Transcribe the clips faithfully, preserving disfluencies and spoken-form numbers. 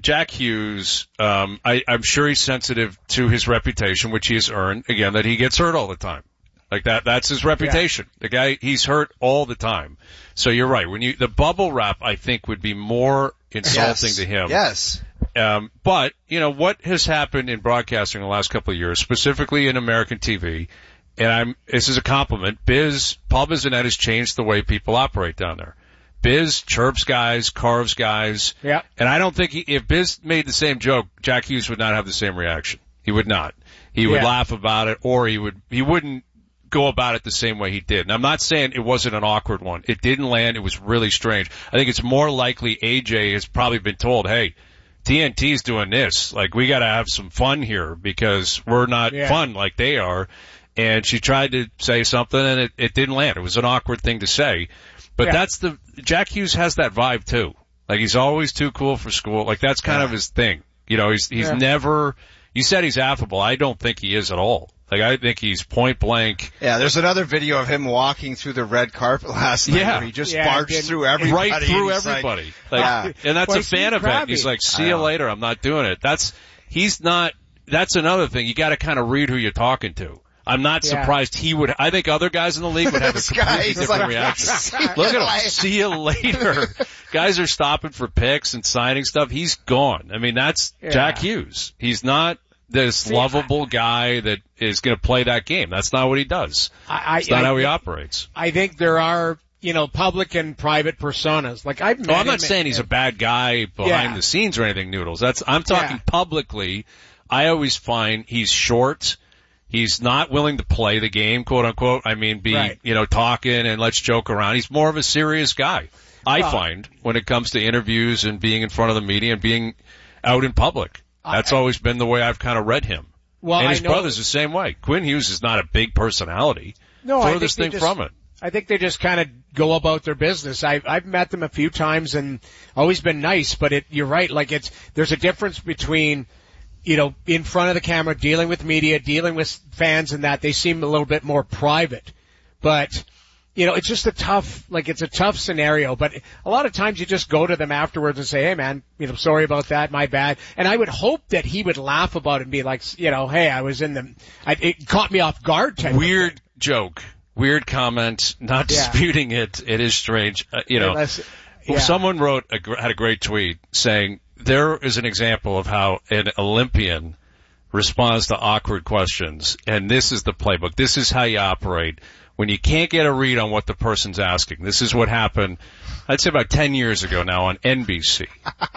Jack Hughes, um, I, I'm sure he's sensitive to his reputation, which he has earned, again, that he gets hurt all the time. Like that, that's his reputation. Yeah. The guy, he's hurt all the time. So you're right. When you, the bubble wrap, I think would be more insulting yes. to him. Yes. Um, but, you know, what has happened in broadcasting in the last couple of years, specifically in American T V, and I'm, this is a compliment, Biz, Paul Bissonnette has changed the way people operate down there. Biz chirps guys, carves guys. Yeah. And I don't think he, if Biz made the same joke, Jack Hughes would not have the same reaction. He would not. He would yeah. laugh about it, or he would, he wouldn't go about it the same way he did. And I'm not saying it wasn't an awkward one. It didn't land. It was really strange. I think it's more likely A J has probably been told, hey, T N T's doing this. Like, we gotta have some fun here because we're not yeah. fun like they are. And she tried to say something and it, it didn't land. It was an awkward thing to say. But yeah. that's the, Jack Hughes has that vibe too. Like, he's always too cool for school. Like, that's kind yeah. of his thing. You know, he's, he's yeah. never, you said he's affable. I don't think he is at all. Like, I think he's point blank. Yeah, there's another video of him walking through the red carpet last night yeah. where he just yeah, barged through everybody. Right through everybody. Like, like, yeah. And that's well, a fan event. He's like, see you later. I'm not doing it. That's, he's not, that's another thing. You gotta kind of read who you're talking to. I'm not yeah. surprised he would. I think other guys in the league would have a completely different like, reaction. Look at him. See you later. Guys are stopping for picks and signing stuff. He's gone. I mean, that's yeah. Jack Hughes. He's not this See, lovable I, guy that is going to play that game. That's not what he does. I, It's not I, how he I, operates. I think there are, you know, public and private personas. Like I've met oh, I'm not him saying in, he's a bad guy behind yeah. the scenes or anything, Noodles. That's I'm talking yeah. publicly. I always find he's short. He's not willing to play the game, quote unquote. I mean, be, right. you know, talking and let's joke around. He's more of a serious guy, I well, find, when it comes to interviews and being in front of the media and being out in public. That's I, always been the way I've kind of read him. Well, and his I know, brother's the same way. Quinn Hughes is not a big personality. No, Furthest I thing think they just, from it. I think they just kind of go about their business. I've, I've met them a few times and always been nice, but it, you're right. Like it's, there's a difference between, you know, in front of the camera, dealing with media, dealing with fans and that. They seem a little bit more private. But, you know, it's just a tough, like it's a tough scenario. But a lot of times you just go to them afterwards and say, hey man, you know, sorry about that, my bad. And I would hope that he would laugh about it and be like, you know, hey, I was in the, I, it caught me off guard type Weird of thing. joke. Weird comment. Not Yeah. disputing it. It is strange. Uh, you know, Unless, well, yeah. someone wrote, a, had a great tweet saying, there is an example of how an Olympian responds to awkward questions, and this is the playbook. This is how you operate when you can't get a read on what the person's asking. This is what happened, I'd say about ten years ago now on N B C.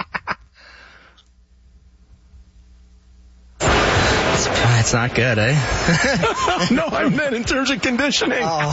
It's not good, eh? No, I meant in terms of conditioning. Oh.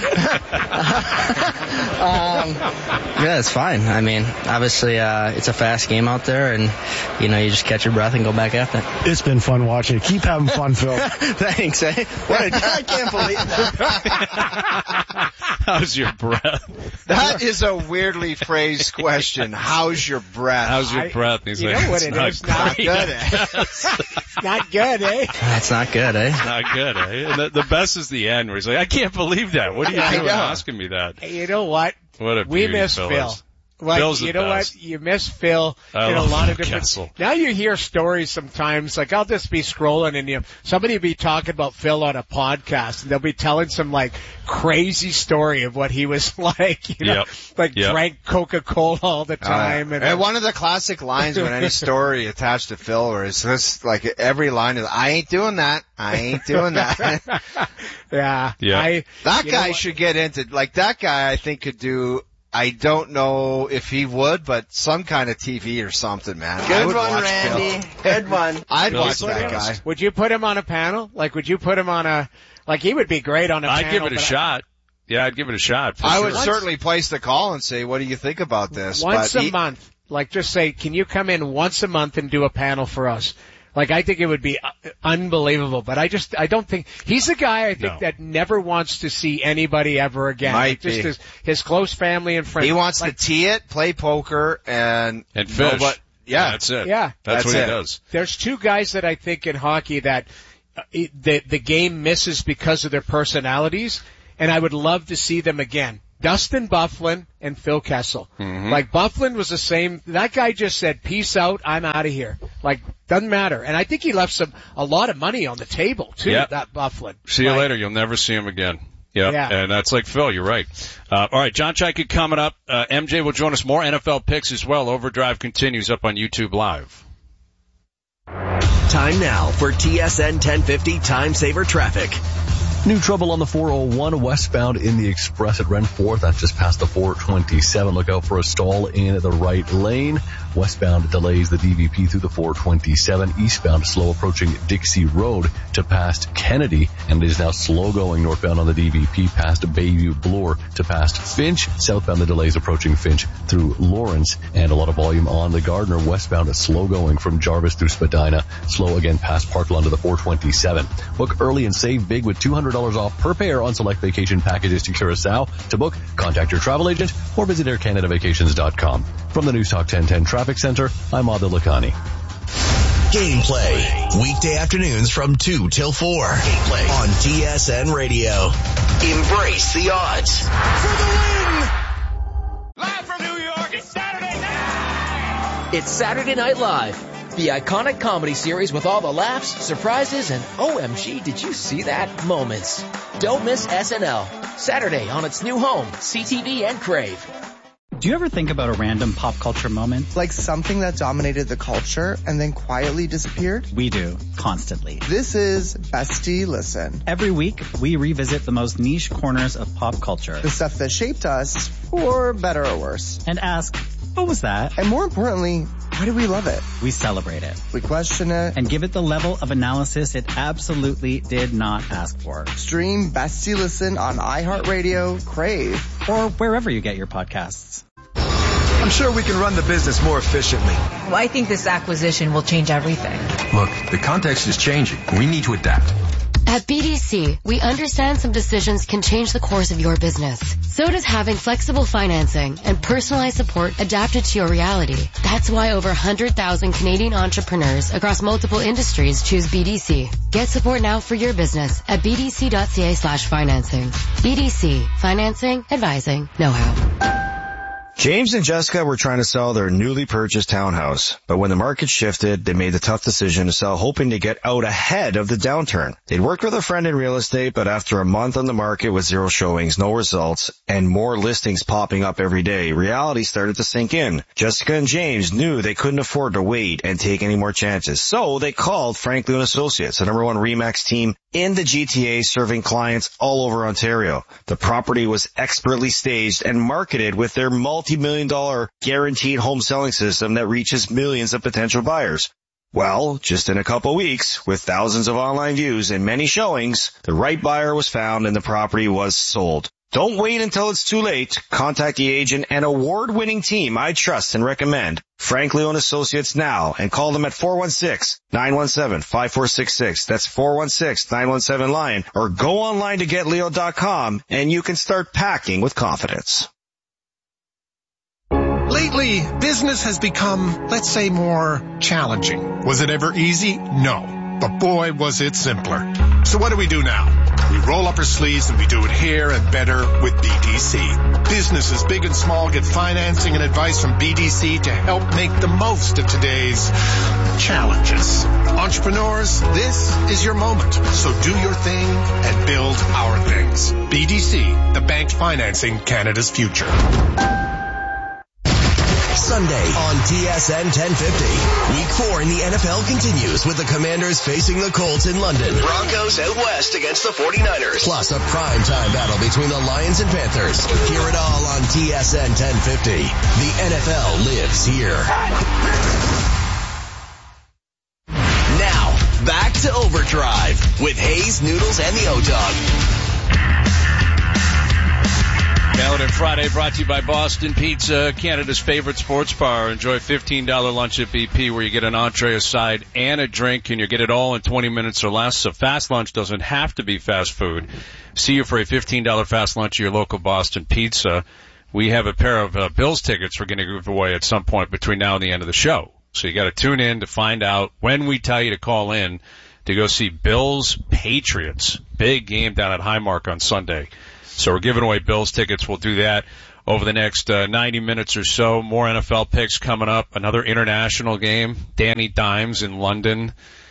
um, yeah, it's fine. I mean, obviously, uh, it's a fast game out there, and, you know, you just catch your breath and go back after it. It's been fun watching. Keep having fun, Phil. Thanks, eh? What a, I can't believe that. How's your breath? That is a weirdly phrased question. How's your breath? How's your I, breath? He's you like, know what it's it not is? Not great. good, eh? Not good, eh? That's not good, eh? It's not good, eh? And the, the best is the end where he's like, I can't believe that. What are you I doing know. asking me that? Hey, you know what? What a We beauty miss Phil Phil. is. Like, Phil's the you know best. what? You miss Phil I in a love lot of Phil different. Kessel. Now you hear stories sometimes. Like I'll just be scrolling and you know, somebody will be talking about Phil on a podcast, and they'll be telling some like crazy story of what he was like. You know, Yep. like Yep. drank Coca-Cola all the time. Uh, and, and one of the classic lines when any story attached to Phil, or is this like every line is, I ain't doing that. I ain't doing that. yeah, Yeah. I, That you know guy what? should get into, like that guy I think could do, I don't know if he would, but some kind of T V or something, man. I Good would one, watch Randy. Phil. Good one. I'd Phil's watch the that best. guy. Would you put him on a panel? Like, would you put him on a? Like, he would be great on a I'd panel. give it a but I- shot. Yeah, I'd give it a shot. For I sure. would certainly place the call and say, what do you think about this? Once But a he- month. Like, just say, can you come in once a month and do a panel for us? Like, I think it would be uh, unbelievable, but I just, I don't think, he's a guy I think No. that never wants to see anybody ever again. Might Like, just be. his, his close family and friends. He wants like, to tee it, play poker, and And fish. nobody- yeah, That's it. Yeah. That's, That's what it. he does. There's two guys that I think in hockey that uh, it- the, the game misses because of their personalities, and I would love to see them again. Dustin Byfuglien and Phil Kessel. Mm-hmm. Like, Byfuglien was the same. That guy just said, peace out, I'm out of here. Like, doesn't matter. And I think he left some a lot of money on the table, too, yep. that Byfuglien. See you like, later. You'll never see him again. Yep. Yeah. And that's like Phil. You're right. Uh, all right. John Chaika coming up. Uh, M J will join us more. N F L picks as well. Overdrive continues up on YouTube Live. Time now for T S N ten fifty Time Saver Traffic. New trouble on the four oh one westbound in the Express at Renforth. That's just past the four twenty-seven. Look out for a stall in the right lane. Westbound delays the D V P through the four twenty-seven. Eastbound slow approaching Dixie Road to past Kennedy. And it is now slow going northbound on the D V P past Bayview Bloor to past Finch. Southbound the delays approaching Finch through Lawrence. And a lot of volume on the Gardner. Westbound slow going from Jarvis through Spadina. Slow again past Parkland to the four twenty-seven. Book early and save big with two hundred dollars off per pair on select vacation packages to Curacao. To book, contact your travel agent or visit air canada vacations dot com. From the News Talk ten ten Traffic Center, I'm Adil Lakhani. Gameplay. Weekday afternoons from two till four. Gameplay on T S N Radio. Embrace the odds. For the win! Live from New York, it's Saturday night! It's Saturday Night Live. The iconic comedy series with all the laughs, surprises, and O M G, did you see that moments. Don't miss S N L. Saturday on its new home, C T V and Crave. Do you ever think about a random pop culture moment? Like something that dominated the culture and then quietly disappeared? We do, constantly. This is Bestie Listen. Every week, we revisit the most niche corners of pop culture. The stuff that shaped us, for better or worse. And ask, what was that? And more importantly, why do we love it? We celebrate it. We question it. And give it the level of analysis it absolutely did not ask for. Stream Bestie Listen on iHeartRadio, Crave, or wherever you get your podcasts. I'm sure we can run the business more efficiently. Well, I think this acquisition will change everything. Look, the context is changing. We need to adapt. At B D C, we understand some decisions can change the course of your business. So does having flexible financing and personalized support adapted to your reality. That's why over one hundred thousand Canadian entrepreneurs across multiple industries choose B D C. Get support now for your business at bdc.ca slash financing. B D C. Financing, advising, know-how. James and Jessica were trying to sell their newly purchased townhouse, but when the market shifted, they made the tough decision to sell, hoping to get out ahead of the downturn. They'd worked with a friend in real estate, but after a month on the market with zero showings, no results, and more listings popping up every day, reality started to sink in. Jessica and James knew they couldn't afford to wait and take any more chances, so they called Franklin and Associates, the number one RE/MAX team in the G T A, serving clients all over Ontario. The property was expertly staged and marketed with their multi-million dollar guaranteed home selling system that reaches millions of potential buyers. Well, just in a couple weeks, with thousands of online views and many showings, the right buyer was found and the property was sold. Don't wait until it's too late. Contact the agent and award-winning team I trust and recommend, Frank Leo and Associates, now, and call them at four one six, nine one seven, five four six six. That's four one six, nine one seven, LION. Or go online to get leo dot com and you can start packing with confidence. Lately, business has become, let's say, more challenging. Was it ever easy? No. But boy, was it simpler. So what do we do now? We roll up our sleeves and we do it here and better with B D C. Businesses big and small get financing and advice from B D C to help make the most of today's challenges. Entrepreneurs, this is your moment. So do your thing and build our things. B D C, the bank financing Canada's future. Sunday on T S N ten fifty. Week four in the N F L continues with the Commanders facing the Colts in London. Broncos out west against the forty-niners. Plus a primetime battle between the Lions and Panthers. Hear it all on T S N ten fifty. The N F L lives here. Now, back to Overdrive with Hayes, Noodles, and the O-Dog. Paladin Friday brought to you by Boston Pizza, Canada's favorite sports bar. Enjoy a fifteen dollars lunch at B P where you get an entree, a side, and a drink, and you get it all in twenty minutes or less. A fast lunch doesn't have to be fast food. See you for a fifteen dollars fast lunch at your local Boston Pizza. We have a pair of uh, Bills tickets we're going to give away at some point between now and the end of the show. So you got to tune in to find out when we tell you to call in to go see Bills Patriots. Big game down at Highmark on Sunday. So we're giving away Bills tickets. We'll do that over the next uh, ninety minutes or so. More N F L picks coming up. Another international game. Danny Dimes in London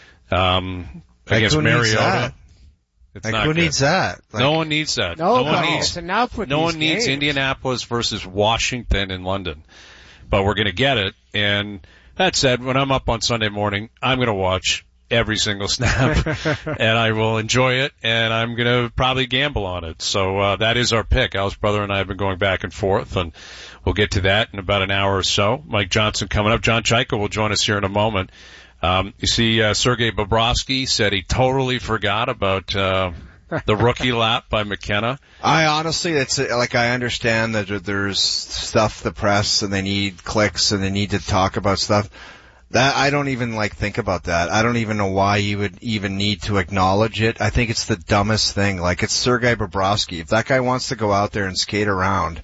um, against like Mariota. It's like not who good. needs that? Like, no one needs that. No, no one no. needs. It's enough with no these one needs games. Indianapolis versus Washington in London. But we're going to get it. And that said, when I'm up on Sunday morning, I'm going to watch every single snap, and I will enjoy it, and I'm going to probably gamble on it. So uh, that is our pick. Al's brother and I have been going back and forth, and we'll get to that in about an hour or so. Mike Johnson coming up. John Chaika will join us here in a moment. Um, you see, uh, Sergei Bobrovsky said he totally forgot about uh, the rookie lap by McKenna. I honestly, it's like I understand that there's stuff, the press, and they need clicks, and they need to talk about stuff. That I don't even like think about that. I don't even know why you would even need to acknowledge it. I think it's the dumbest thing. Like, it's Sergei Bobrovsky. If that guy wants to go out there and skate around,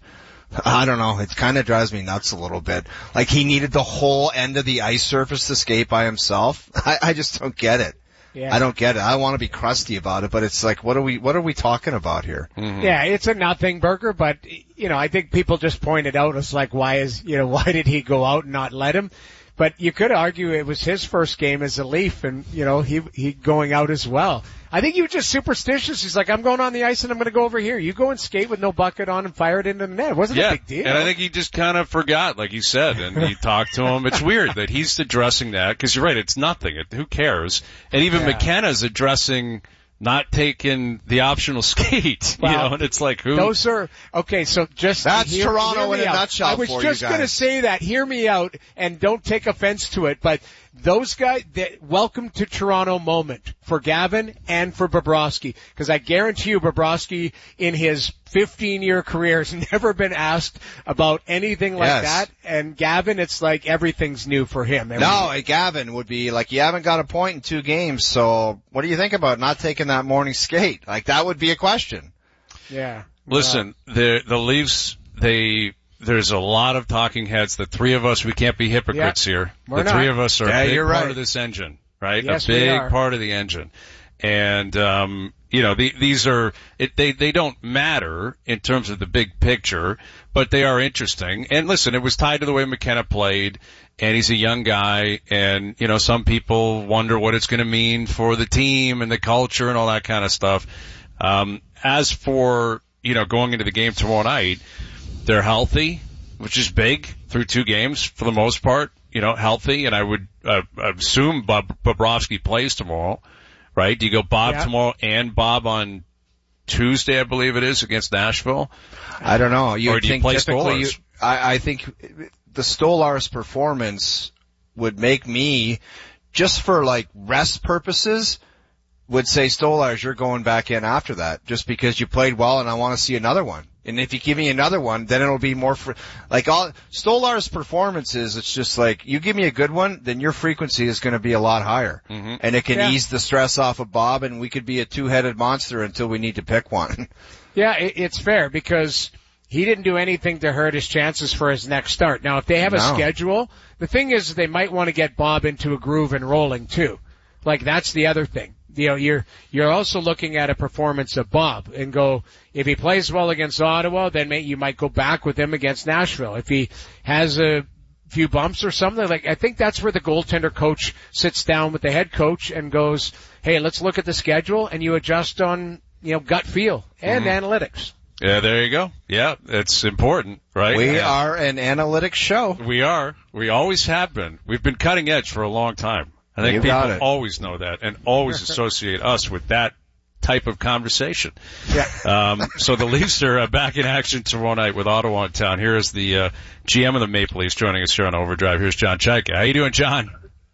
I don't know. It kind of drives me nuts a little bit. Like, he needed the whole end of the ice surface to skate by himself. I, I just don't get it. Yeah. I don't get it. I want to be crusty about it, but it's like, what are we, what are we talking about here? Mm-hmm. Yeah, it's a nothing burger, but, you know, I think people just pointed out, it's like, why is, you know, why did he go out and not let him? But you could argue it was his first game as a Leaf, and, you know, he he going out as well. I think he was just superstitious. He's like, I'm going on the ice and I'm going to go over here. You go and skate with no bucket on and fire it into the net. It wasn't yeah, a big deal. And I think he just kind of forgot, like you said, and he talked to him. It's weird that he's addressing that, because you're right, it's nothing. It, who cares? And even Yeah. McKenna's addressing not taking the optional skate, Well, you know, and it's like, who? Those are, okay, so just That's hear, Toronto hear me in a out. nutshell I was for just you going to guys. say that. Hear me out, and don't take offense to it, but those guys, that welcome to Toronto moment for Gavin and for Bobrovsky, because I guarantee you Bobrovsky in his fifteen-year career has never been asked about anything like Yes. that, and Gavin, it's like everything's new for him. Every No, a Gavin would be like, you haven't got a point in two games, so what do you think about not taking that morning skate? Like, that would be a question. Yeah. Listen, the the Leafs, they there's a lot of talking heads. The three of us, we can't be hypocrites Yeah, here. we're The three not. of us are Yeah, a big you're part right. of this engine, right? Yes, a we big are. part of the engine. And um, you know, the, these are it, they they don't matter in terms of the big picture, but they are interesting. And listen, it was tied to the way McKenna played, and he's a young guy, and you know, some people wonder what it's going to mean for the team and the culture and all that kind of stuff. Um, as for you know, going into the game tomorrow night, they're healthy, which is big through two games for the most part. You know, healthy, and I would uh, assume Bob Bobrovsky plays tomorrow. Right? Do you go Bob Yeah. tomorrow and Bob on Tuesday, I believe it is, against Nashville? I don't know. You Or do you think play typically, you, Stolarz? I, I think the Stolarz performance would make me, just for like rest purposes, would say, Stolarz, you're going back in after that, just because you played well and I want to see another one. And if you give me another one, then it'll be more fr- like all Stolarz performances. It's just like, you give me a good one, then your frequency is going to be a lot higher, Mm-hmm. and it can Yeah. ease the stress off of Bob, and we could be a two-headed monster until we need to pick one. Yeah, it, it's fair because he didn't do anything to hurt his chances for his next start. Now, if they have a No. schedule, the thing is they might want to get Bob into a groove and rolling too. Like, that's the other thing. You know, you're, you're also looking at a performance of Bob and go, if he plays well against Ottawa, then may, you might go back with him against Nashville. If he has a few bumps or something, like, I think that's where the goaltender coach sits down with the head coach and goes, hey, let's look at the schedule, and you adjust on, you know, gut feel and Mm-hmm. analytics. Yeah, there you go. Yeah, it's important, right? We Yeah. are an analytics show. We are. We always have been. We've been cutting edge for a long time. I think You people got it. always know that and always associate us with that type of conversation. Yeah. Um, so the Leafs are uh, back in action tomorrow night with Ottawa in town. Here is the uh, G M of the Maple Leafs joining us here on Overdrive. Here's John Chaika. How you doing, John?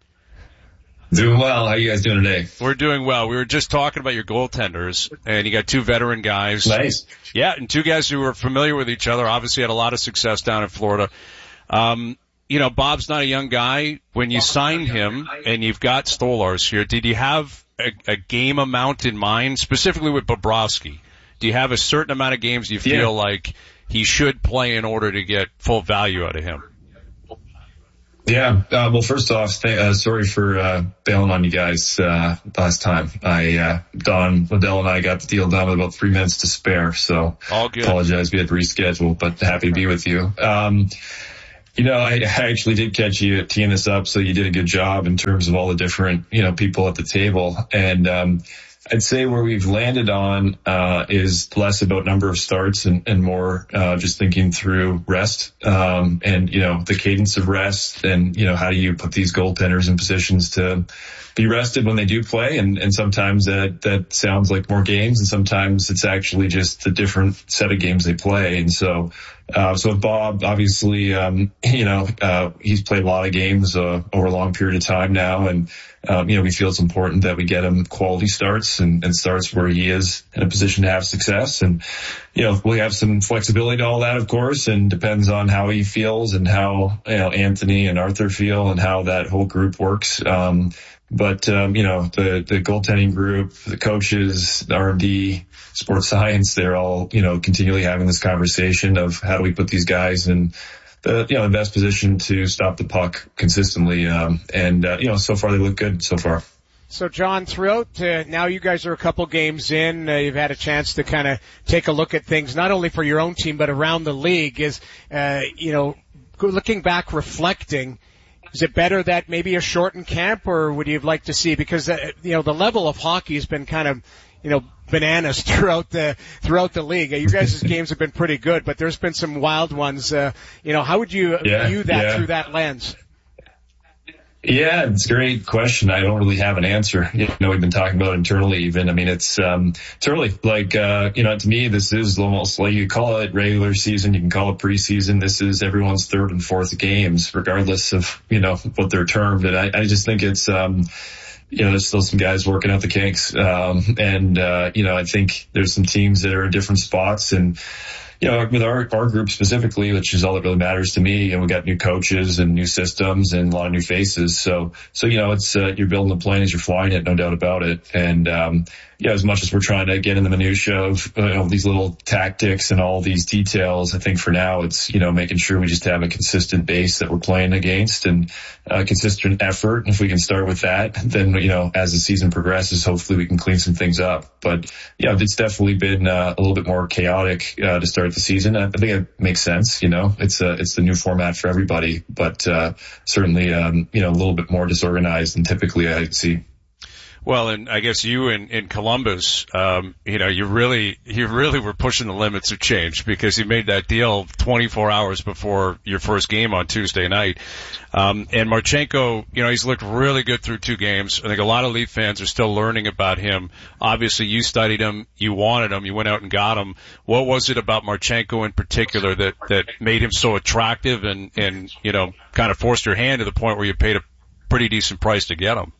Doing well. How you guys doing today? We're doing well. We were just talking about your goaltenders, and you got two veteran guys. Nice. Yeah, and two guys who were familiar with each other, obviously had a lot of success down in Florida. Um, you know, Bob's not a young guy. When you signed him, and you've got Stolarz here, did you have a, a game amount in mind, specifically with Bobrovsky? Do you have a certain amount of games you feel Yeah. like he should play in order to get full value out of him? Yeah. Uh, well, first off, th- uh, sorry for uh, bailing on you guys uh, last time. I uh, Don Liddell and I got the deal done with about three minutes to spare, so all good. Apologize we had to reschedule, but happy to be with you. Um, you know, I, I actually did catch you teeing this up, so you did a good job in terms of all the different, you know, people at the table. And um, I'd say where we've landed on uh is less about number of starts and, and more uh just thinking through rest um and, you know, the cadence of rest and, you know, how do you put these goaltenders in positions to be rested when they do play. And, and sometimes that, that sounds like more games, and sometimes it's actually just a different set of games they play. And so, uh, so Bob, obviously, um, you know, uh, he's played a lot of games, uh, over a long period of time now. And, um, you know, we feel it's important that we get him quality starts and, and starts where he is in a position to have success. And, you know, we have some flexibility to all that, of course, and depends on how he feels and how, you know, Anthony and Arthur feel and how that whole group works. Um, But, um, you know, the, the goaltending group, the coaches, the R and D, sports science, they're all, you know, continually having this conversation of how do we put these guys in the, you know, the best position to stop the puck consistently. Um, and, uh, you know, so far they look good so far. So, John, throughout, uh, now you guys are a couple games in, uh, you've had a chance to kind of take a look at things, not only for your own team, but around the league. Is, uh, you know, looking back, reflecting, is it better that maybe a shortened camp, or would you have liked to see, because, uh, you know, the level of hockey has been kind of, you know, bananas throughout the, throughout the league. Uh, you guys' games have been pretty good, but there's been some wild ones. Uh, you know, how would you yeah, view that yeah. through that lens? Yeah, it's a great question. I don't really have an answer. You know, we've been talking about it internally even. I mean, it's, um, it's early. Like, uh, you know, to me, this is almost like you call it regular season, you can call it preseason. This is everyone's third and fourth games, regardless of, you know, what they're termed. And I, I just think it's, um, you know, there's still some guys working out the kinks. Um, and, uh, you know, I think there's some teams that are in different spots, and, you know, with our, our group specifically, which is all that really matters to me, and we got new coaches and new systems and a lot of new faces. So, so, you know, it's, uh, you're building the plane as you're flying it, no doubt about it. And, um, yeah, as much as we're trying to get in the minutia of, you know, these little tactics and all these details, I think for now it's, you know, making sure we just have a consistent base that we're playing against, and uh, consistent effort. And if we can start with that, then, you know, as the season progresses, hopefully we can clean some things up. But yeah, it's definitely been uh, a little bit more chaotic uh, to start the season. I think it makes sense. You know, it's a, it's the new format for everybody, but uh, certainly, um, you know, a little bit more disorganized than typically I'd see. Well, and I guess you in, in Columbus, um, you know, you really, you really were pushing the limits of change, because you made that deal twenty-four hours before your first game on Tuesday night. Um, and Marchenko, you know, he's looked really good through two games. I think a lot of Leaf fans are still learning about him. Obviously, you studied him, you wanted him, you went out and got him. What was it about Marchenko in particular that, that made him so attractive and, and, you know, kind of forced your hand to the point where you paid a pretty decent price to get him?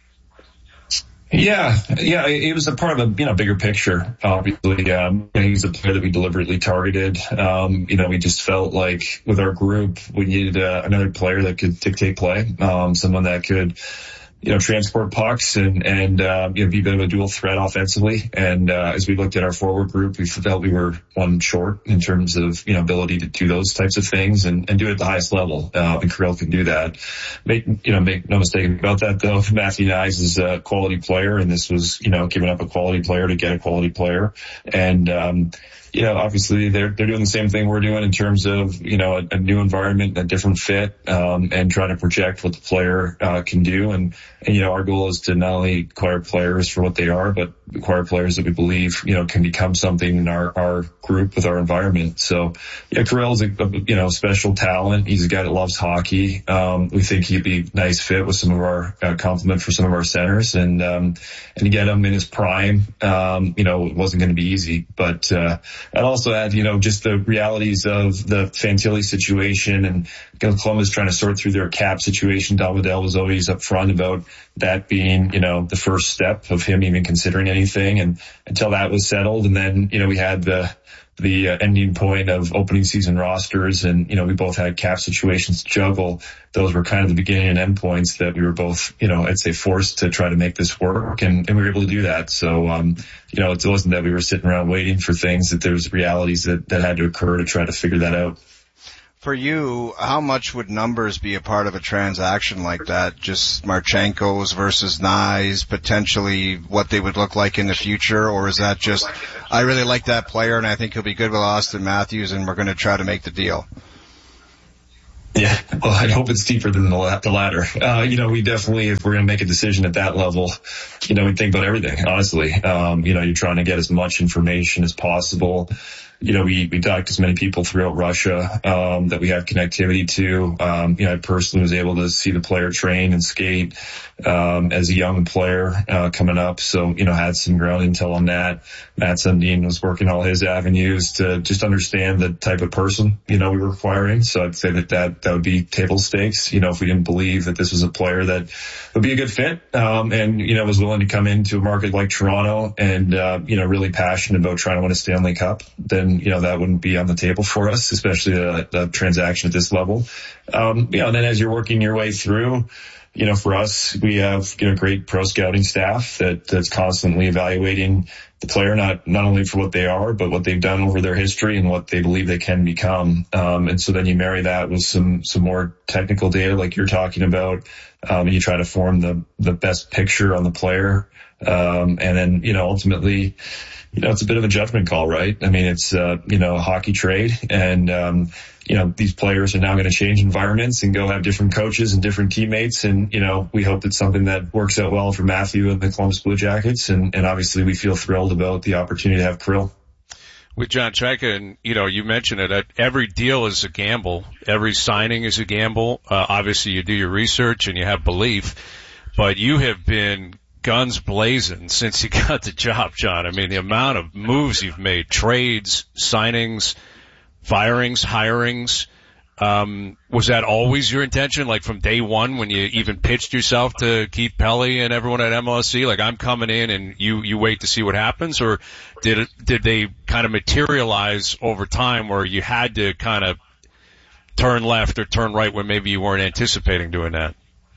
Yeah, yeah, it was a part of a, you know, bigger picture, obviously. Um, he's a player that we deliberately targeted. Um, you know, we just felt like with our group, we needed uh, another player that could dictate play, um, someone that could, you know, transport pucks and, and, uh, you know, be a bit of a dual threat offensively. And, uh, as we looked at our forward group, we felt we were one short in terms of, you know, ability to do those types of things and, and do it at the highest level. Uh, and Kirill can do that. Make, you know, make no mistake about that though. Matthew Knies is a quality player, and this was, you know, giving up a quality player to get a quality player. And, um, you know, obviously they're, they're doing the same thing we're doing in terms of, you know, a, a new environment, a different fit, um, and trying to project what the player, uh, can do. And, and, you know, our goal is to not only acquire players for what they are, but acquire players that we believe, you know, can become something in our, our group with our environment. So, yeah, Kirill's a, a, you know, special talent. He's a guy that loves hockey. Um, we think he'd be a nice fit with some of our, uh, complement for some of our centers. And, um, and to get him in his prime, um, you know, it wasn't going to be easy, but, uh, I'd also add, you know, just the realities of the Fantilli situation, and you know, Columbus trying to sort through their cap situation. Don Liddell was always upfront about that being, you know, the first step of him even considering anything, and until that was settled. And then, you know, we had the, the uh, ending point of opening season rosters, and, you know, we both had cap situations to juggle. Those were kind of the beginning and end points that we were both, you know, I'd say forced to try to make this work, and, and we were able to do that. So, um, you know, it wasn't that we were sitting around waiting for things, that there's realities that, that had to occur to try to figure that out. For you, how much would numbers be a part of a transaction like that? Just Marchenko's versus Nyes, potentially what they would look like in the future? Or is that just, I really like that player and I think he'll be good with Austin Matthews and we're going to try to make the deal? Yeah, well, I hope it's deeper than the, la- the latter. Uh, you know, we definitely, if we're going to make a decision at that level, you know, we think about everything, honestly. Um, you know, you're trying to get as much information as possible. You know, we, we talked to as many people throughout Russia, um, that we have connectivity to. Um, you know, I personally was able to see the player train and skate, um, as a young player, uh, coming up. So, you know, had some ground intel on that. Matt Sundin was working all his avenues to just understand the type of person, you know, we were acquiring. So I'd say that that, that would be table stakes. You know, if we didn't believe that this was a player that would be a good fit, um, and, you know, was willing to come into a market like Toronto and, uh, you know, really passionate about trying to win a Stanley Cup, then, you know, that wouldn't be on the table for us, especially a, a transaction at this level. Um, you know, and then as you're working your way through, you know, for us, we have, you know, great pro scouting staff that, that's constantly evaluating the player, not, not only for what they are, but what they've done over their history and what they believe they can become. Um, and so then you marry that with some, some more technical data like you're talking about. Um, and you try to form the, the best picture on the player. Um, and then, you know, ultimately, you know, it's a bit of a judgment call, right? I mean, it's, uh, you know, a hockey trade and, um, you know, these players are now going to change environments and go have different coaches and different teammates. And, you know, we hope it's something that works out well for Matthew and the Columbus Blue Jackets. And, and obviously we feel thrilled about the opportunity to have Krill. With John Chayka, and, you know, you mentioned it, every deal is a gamble. Every signing is a gamble. Uh, obviously you do your research and you have belief, but you have been guns blazing since you got the job, John. I mean, the amount of moves you've made, trades, signings, firings, hirings. Um, was that always your intention? Like from day one when you even pitched yourself to Keith Pelly and everyone at M L S C? Like, I'm coming in and you, you wait to see what happens? Or did it, did they kind of materialize over time where you had to kind of turn left or turn right when maybe you weren't anticipating doing that?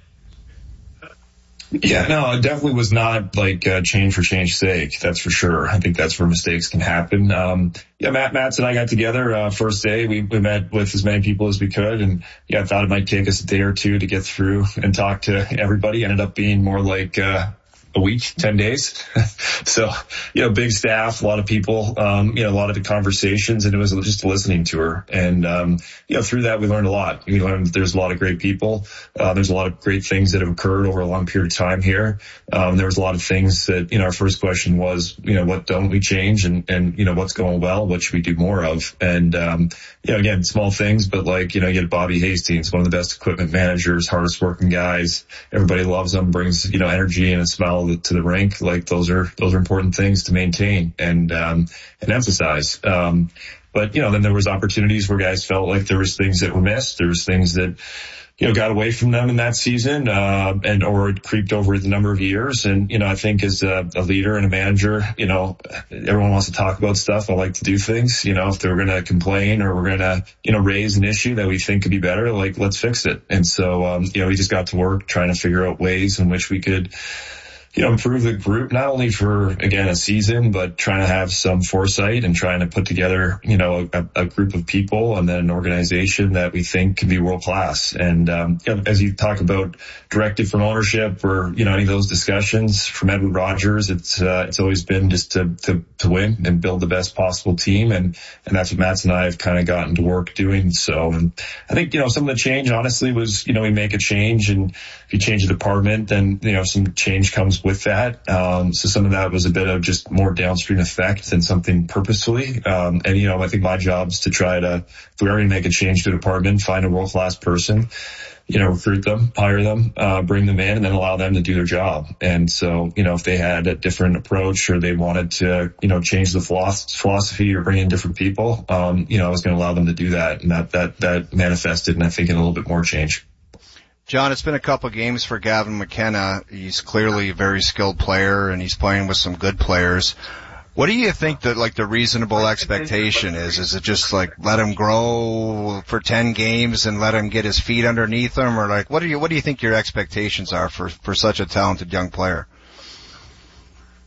Yeah, no, it definitely was not like uh, change for change's sake. That's for sure. I think that's where mistakes can happen. Um, yeah, Matt, Matt and I got together, uh, first day. We, we met with as many people as we could. And yeah, I thought it might take us a day or two to get through and talk to everybody. Ended up being more like, uh, a week, ten days. So, you know, big staff, a lot of people, um, you know, a lot of the conversations, and it was just a listening tour. And, um, you know, through that, we learned a lot. We learned that there's a lot of great people. Uh, there's a lot of great things that have occurred over a long period of time here. Um, there was a lot of things that, you know, our first question was, you know, what don't we change? And, and, you know, what's going well? What should we do more of? And, um, you know, again, small things, but like, you know, you get Bobby Hastings, one of the best equipment managers, hardest working guys. Everybody loves him, brings, you know, energy and a smile to the rink. Like those are, those are important things to maintain and, um, and emphasize. Um, but, you know, then there was opportunities where guys felt like there was things that were missed. There was things that, you know, got away from them in that season, uh, and, or it creeped over the number of years. And, you know, I think as a, a leader and a manager, you know, everyone wants to talk about stuff. I like to do things, you know, if they're going to complain or we're going to, you know, raise an issue that we think could be better, like let's fix it. And so, um, you know, we just got to work trying to figure out ways in which we could, you know, improve the group, not only for, again, a season, but trying to have some foresight and trying to put together, you know, a, a group of people and then an organization that we think can be world class. And, um, you know, as you talk about directive from ownership or, you know, any of those discussions from Edward Rogers, it's, uh, it's always been just to, to, to win and build the best possible team. And, and that's what Matt and I have kind of gotten to work doing. So, and I think, you know, some of the change honestly was, you know, we make a change, and if you change a department, then, you know, some change comes with that. Um, so some of that was a bit of just more downstream effect than something purposefully. Um, and, you know, I think my job is to try to, if we're going to make a change to a department, find a world-class person, you know, recruit them, hire them, uh, bring them in, and then allow them to do their job. And so, you know, if they had a different approach or they wanted to, you know, change the philosophy or bring in different people, um, you know, I was going to allow them to do that. And that, that, that manifested, and I think in a little bit more change. John, it's been a couple of games for Gavin McKenna. He's clearly a very skilled player, and he's playing with some good players. What do you think that, like, the reasonable expectation is? Is it just, like, let him grow for ten games and let him get his feet underneath him? Or, like, what do you, what do you think your expectations are for, for such a talented young player?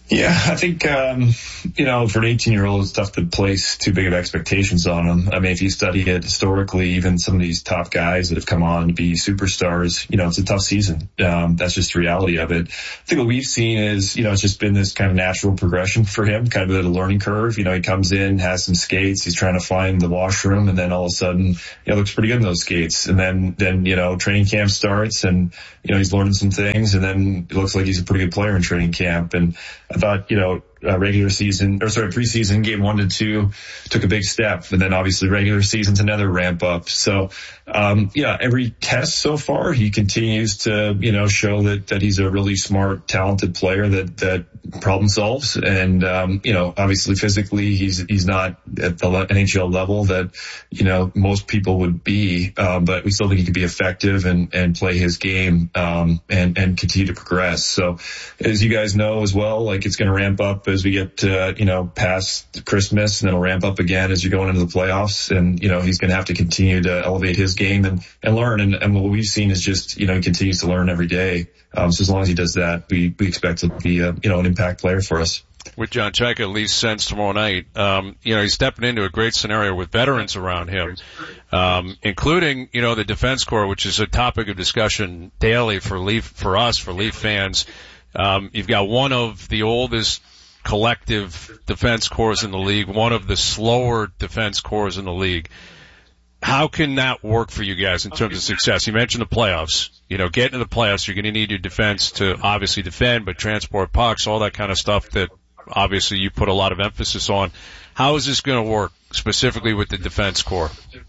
Yeah, I think, um, you know, for an eighteen-year-old, it's tough to place too big of expectations on him. I mean, if you study it historically, even some of these top guys that have come on to be superstars, you know, it's a tough season. Um, that's just the reality of it. I think what we've seen is, you know, it's just been this kind of natural progression for him, kind of a learning curve. You know, he comes in, has some skates, he's trying to find the washroom, and then all of a sudden, you know, looks pretty good in those skates. And then, then, you know, training camp starts and, you know, he's learning some things, and then it looks like he's a pretty good player in training camp. And I thought, you know, uh, regular season, or sorry, preseason, game one to two, took a big step. And then obviously regular season's another ramp up. So, um, yeah, every test so far, he continues to, you know, show that, that he's a really smart, talented player that, that problem solves. And, um, you know, obviously physically, he's, he's not at the N H L level that, you know, most people would be. Um, but we still think he could be effective and, and play his game, um, and, and continue to progress. So as you guys know as well, like it's going to ramp up as we get, uh, you know, past Christmas, and it'll ramp up again as you're going into the playoffs. And, you know, he's going to have to continue to elevate his game and, and learn. And, and what we've seen is just, you know, he continues to learn every day. Um, so as long as he does that, we, we expect to be, a, you know, an impact player for us. With John Chayka at least Sens tomorrow night, um, you know, he's stepping into a great scenario with veterans around him, um, including, you know, the defense corps, which is a topic of discussion daily for Leaf, for us, for Leaf fans. Um, you've got one of the oldest collective defense corps in the league, one of the slower defense corps in the league. How can that work for you guys in terms of success? You mentioned the playoffs. You know, getting to the playoffs, you're going to need your defense to obviously defend, but transport pucks, all that kind of stuff that obviously you put a lot of emphasis on. How is this going to work specifically with the defense corps?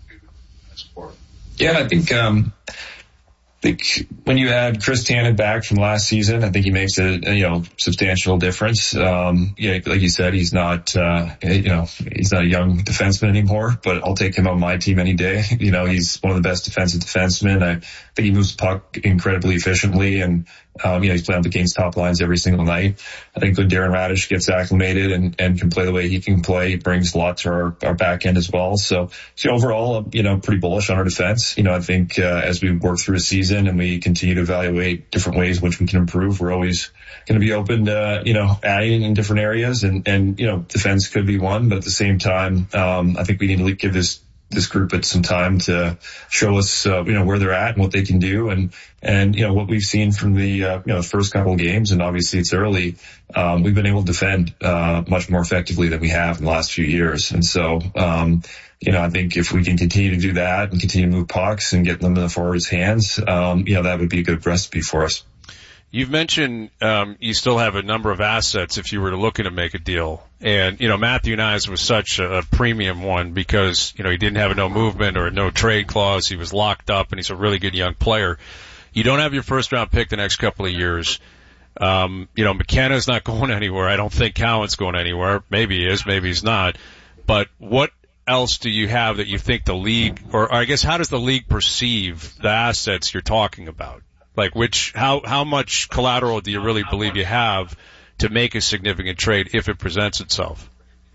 Yeah, I think, um, I think when you add Chris Tannen back from last season, I think he makes a, you know, substantial difference. Um, yeah, like you said, he's not, uh, you know, he's not a young defenseman anymore, but I'll take him on my team any day. You know, he's one of the best defensive defensemen. I think he moves the puck incredibly efficiently, and, um, you know, he's playing on the game's top lines every single night. I think when Darren Radish gets acclimated and, and can play the way he can play, he brings a lot to our, our back end as well. So, so overall, you know, pretty bullish on our defense. You know, I think, uh, as we work through a season and we continue to evaluate different ways in which we can improve, we're always going to be open to, you know, adding in different areas, and, and, you know, defense could be one, but at the same time, um, I think we need to give this, this group at some time to show us, uh, you know, where they're at and what they can do. And, and, you know, what we've seen from the, uh, you know, the first couple of games, and obviously it's early, um, we've been able to defend, uh, much more effectively than we have in the last few years. And so, um, you know, I think if we can continue to do that and continue to move pucks and get them in the forwards' hands, um, you know, that would be a good recipe for us. You've mentioned um, you still have a number of assets if you were to looking to make a deal. And, you know, Matthew Knies was such a, a premium one because, you know, he didn't have a no movement or a no trade clause. He was locked up, and he's a really good young player. You don't have your first round pick the next couple of years. Um, you know, McKenna's not going anywhere. I don't think Cowan's going anywhere. Maybe he is, maybe he's not. But what else do you have that you think the league, or, or I guess how does the league perceive the assets you're talking about? Like which, how, how much collateral do you really believe you have to make a significant trade if it presents itself?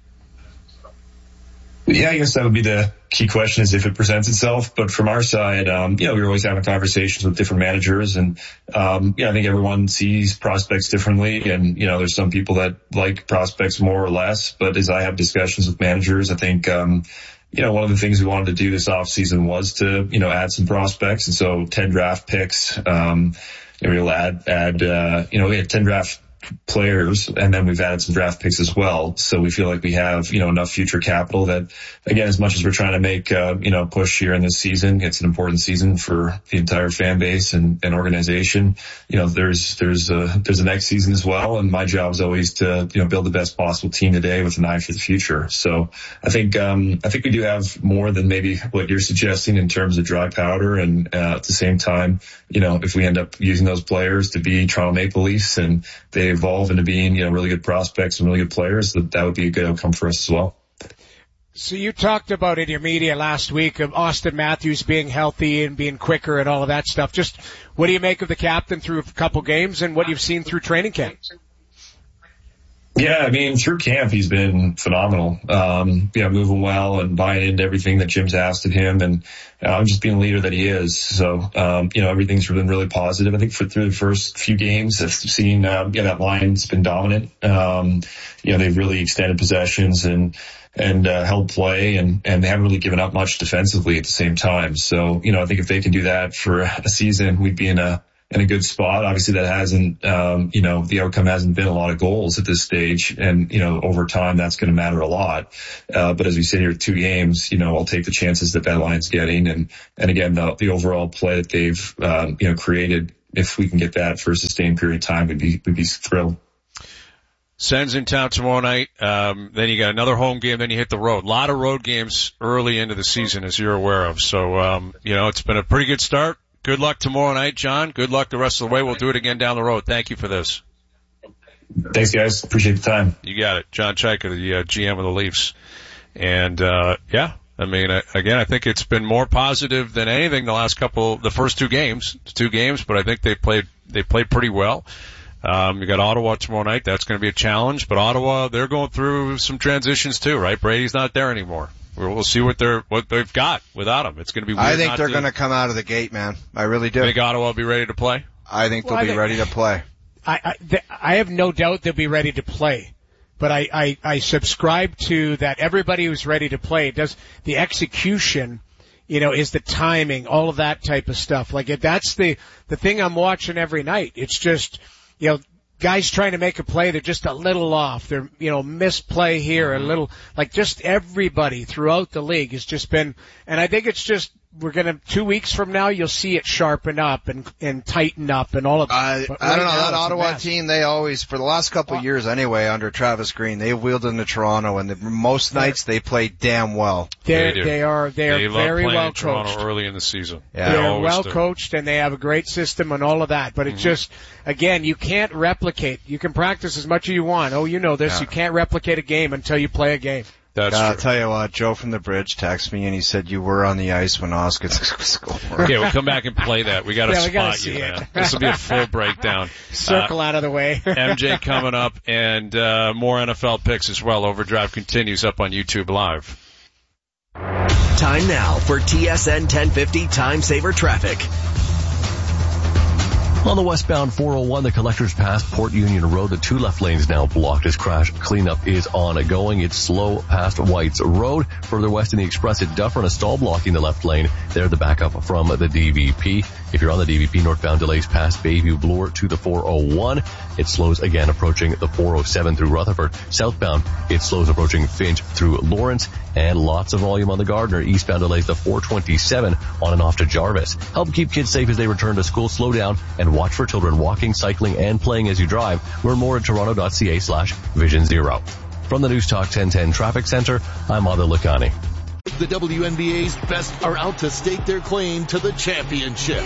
Yeah, I guess that would be the key question, is if it presents itself. But from our side, um, you know, we're always having conversations with different managers, and, um, yeah, I think everyone sees prospects differently. And, you know, there's some people that like prospects more or less, but as I have discussions with managers, I think, um, you know, one of the things we wanted to do this offseason was to, you know, add some prospects. And so ten draft picks, um, and we'll add, add, uh, you know, we had ten draft players, and then we've added some draft picks as well. So we feel like we have, you know, enough future capital that, again, as much as we're trying to make, uh, you know, push here in this season, it's an important season for the entire fan base and, and organization. You know, there's, there's a, there's a next season as well. And my job is always to, you know, build the best possible team today with an eye for the future. So I think, um, I think we do have more than maybe what you're suggesting in terms of dry powder. And, uh, at the same time, you know, if we end up using those players to be Toronto Maple Leafs and they evolve into being, you know, really good prospects and really good players, that that would be a good outcome for us as well. So you talked about in your media last week of Austin Matthews being healthy and being quicker and all of that stuff. Just what do you make of the captain through a couple games and what you've seen through training camp? Yeah, I mean, through camp, he's been phenomenal. Um, you know, moving well and buying into everything that Jim's asked of him, and uh, just being the leader that he is. So, um, you know, everything's been really positive. I think for through the first few games, I've seen, um, yeah, that line's been dominant. Um, you know, they've really extended possessions and, and, uh, held play, and, and they haven't really given up much defensively at the same time. So, you know, I think if they can do that for a season, we'd be in a, in a good spot. Obviously that hasn't, um, you know, the outcome hasn't been a lot of goals at this stage. And, you know, over time, that's going to matter a lot. Uh, but as we sit here with two games, you know, I'll take the chances that that line's getting. And, and again, the, the overall play that they've, um, you know, created, if we can get that for a sustained period of time, we'd be, we'd be thrilled. Sens in town tomorrow night. Um, then you got another home game. Then you hit the road. A lot of road games early into the season, as you're aware of. So, um, you know, it's been a pretty good start. Good luck tomorrow night, John. Good luck the rest of the way. We'll do it again down the road. Thank you for this. Thanks, guys. Appreciate the time. You got it. John Chaika, the uh, G M of the Leafs. And, uh, yeah, I mean, I, again, I think it's been more positive than anything the last couple, the first two games, two games, but I think they played, they played pretty well. Um, you got Ottawa tomorrow night. That's going to be a challenge, but Ottawa, they're going through some transitions too, right? Brady's not there anymore. We'll see what they're, what they've got without him. It's going to be weird. I think not they're to, going to come out of the gate, man. I really do. You think Ottawa will be ready to play? I think they'll well, be I think, ready to play. I, I, th- I have no doubt they'll be ready to play. But I, I, I subscribe to that everybody who's ready to play does the execution, you know, is the timing, all of that type of stuff. Like that's the, the thing I'm watching every night. It's just, you know, guys trying to make a play, they're just a little off. They're, you know, misplay here, a little, like just everybody throughout the league has just been, and I think it's just, we're gonna, two weeks from now, you'll see it sharpen up and, and tighten up and all of that. I, right I don't know, now, that Ottawa team, they always, for the last couple of years anyway, under Travis Green, they wheeled into Toronto, and the, most nights they play damn well. They're, they, they are, they are they very love well in Toronto coached. early in the season. Yeah. They're They well do. coached, and they have a great system and all of that. But it's Mm-hmm. just, again, you can't replicate. You can practice as much as you want. Oh, you know this. Yeah. You can't replicate a game until you play a game. That's uh, I'll true. tell you what, Joe from the Bridge texted me and he said you were on the ice when Oscar scored. Yeah, we'll come back and play that. We got to Yeah, we gotta spot you, see it. man. This will be a full breakdown. Circle uh, out of the way. M J coming up, and uh, more N F L picks as well. Overdrive continues up on YouTube Live. Time now for T S N ten fifty Time Saver Traffic. On the westbound four oh one, the Collectors Pass Port Union Road, the two left lanes now blocked as crash cleanup is ongoing. It's slow past White's Road. Further west in the Express at Dufferin, a stall blocking the left lane. There, the backup from the D V P. If you're on the D V P, northbound delays past Bayview Bloor to the four oh one. It slows again approaching the four oh seven through Rutherford. Southbound, it slows approaching Finch through Lawrence. And lots of volume on the Gardner. Eastbound delays the four twenty-seven on and off to Jarvis. Help keep kids safe as they return to school. Slow down and watch for children walking, cycling, and playing as you drive. Learn more at toronto.ca slash vision zero. From the News Talk ten ten Traffic Center, I'm Adil Lakhani. The W N B A's best are out to stake their claim to the championship.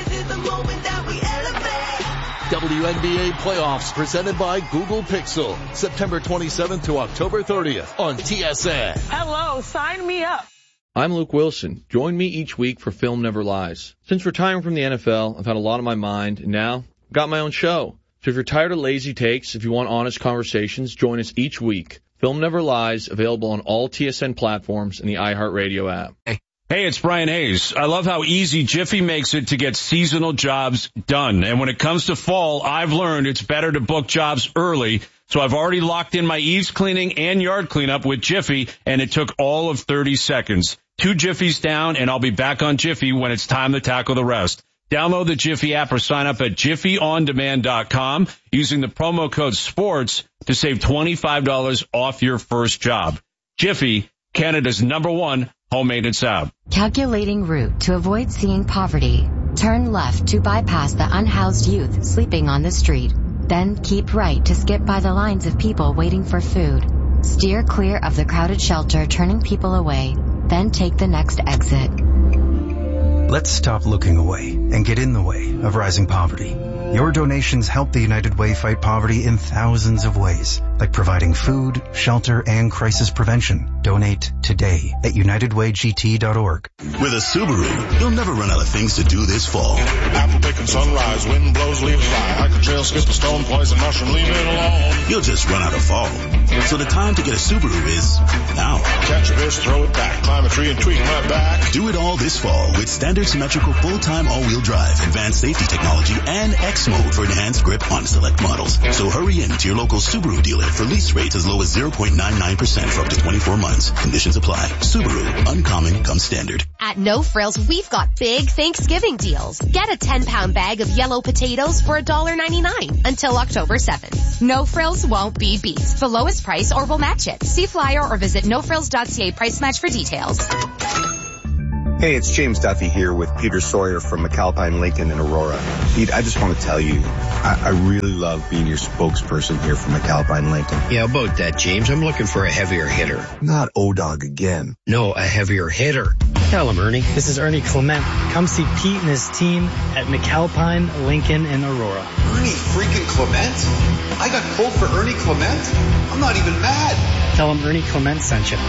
W N B A playoffs presented by Google Pixel. September twenty-seventh to October thirtieth on T S N. Hello, sign me up. I'm Luke Wilson. Join me each week for Film Never Lies. Since retiring from the N F L, I've had a lot on my mind, and now I've got my own show. So if you're tired of lazy takes, if you want honest conversations, join us each week. Film Never Lies, available on all T S N platforms and the iHeartRadio app. Hey, it's Brian Hayes. I love how easy Jiffy makes it to get seasonal jobs done. And when it comes to fall, I've learned it's better to book jobs early. So I've already locked in my eaves cleaning and yard cleanup with Jiffy, and it took all of thirty seconds. Two Jiffies down, and I'll be back on Jiffy when it's time to tackle the rest. Download the Jiffy app or sign up at jiffy on demand dot com using the promo code SPORTS to save twenty-five dollars off your first job. Jiffy, Canada's number one home maintenance app. Calculating route to avoid seeing poverty. Turn left to bypass the unhoused youth sleeping on the street. Then keep right to skip by the lines of people waiting for food. Steer clear of the crowded shelter turning people away. Then take the next exit. Let's stop looking away and get in the way of rising poverty. Your donations help the United Way fight poverty in thousands of ways. like providing food, shelter, and crisis prevention. Donate today at united way g t dot org. With a Subaru, you'll never run out of things to do this fall. Apple picking sunrise, wind blows, leaves fly. Hike a trail, skip a stone, poison mushroom, leave it alone. You'll just run out of fall. So the time to get a Subaru is now. Catch a fish, throw it back, climb a tree and tweak my back. Do it all this fall with standard symmetrical full-time all-wheel drive, advanced safety technology, and X mode for enhanced grip on select models. So hurry in to your local Subaru dealer for lease rates as low as zero point nine nine percent for up to twenty-four months. Conditions apply. Subaru, uncommon comes standard. At No Frills, we've got big Thanksgiving deals. Get a ten pound bag of yellow potatoes for one dollar ninety-nine until October seventh. No Frills won't be beat. The lowest price or we'll match it. See flyer or visit no frills dot c a price match for details. Hey, it's James Duffy here with Peter Sawyer from McAlpine Lincoln in Aurora. Pete, I just want to tell you, I, I really love being your spokesperson here for McAlpine Lincoln. Yeah, about that, James. I'm looking for a heavier hitter. Not O-Dog again. No, a heavier hitter. Tell him, Ernie. This is Ernie Clement. Come see Pete and his team at McAlpine Lincoln in Aurora. Ernie freaking Clement? I got pulled for Ernie Clement? I'm not even mad. Tell him Ernie Clement sent you.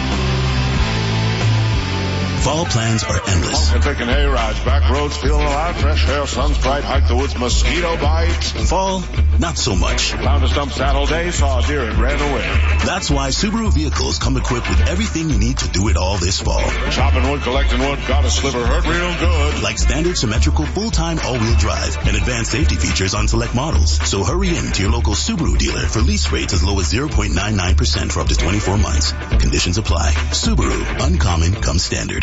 Fall plans are endless. I'm taking hay rides, back roads, feeling alive, fresh air, sun's bright, hike the woods, mosquito bites. Fall, not so much. Found a stump saddle day, saw a deer and ran away. That's why Subaru vehicles come equipped with everything you need to do it all this fall. Chopping wood, collecting wood, got a sliver, hurt real good. Like standard symmetrical full-time all-wheel drive and advanced safety features on select models. So hurry in to your local Subaru dealer for lease rates as low as zero point nine nine percent for up to twenty-four months. Conditions apply. Subaru, uncommon comes standard.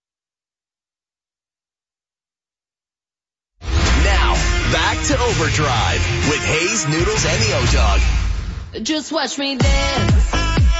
Back to Overdrive with Hayes, Noodles, and the O-Dog. Just watch me dance.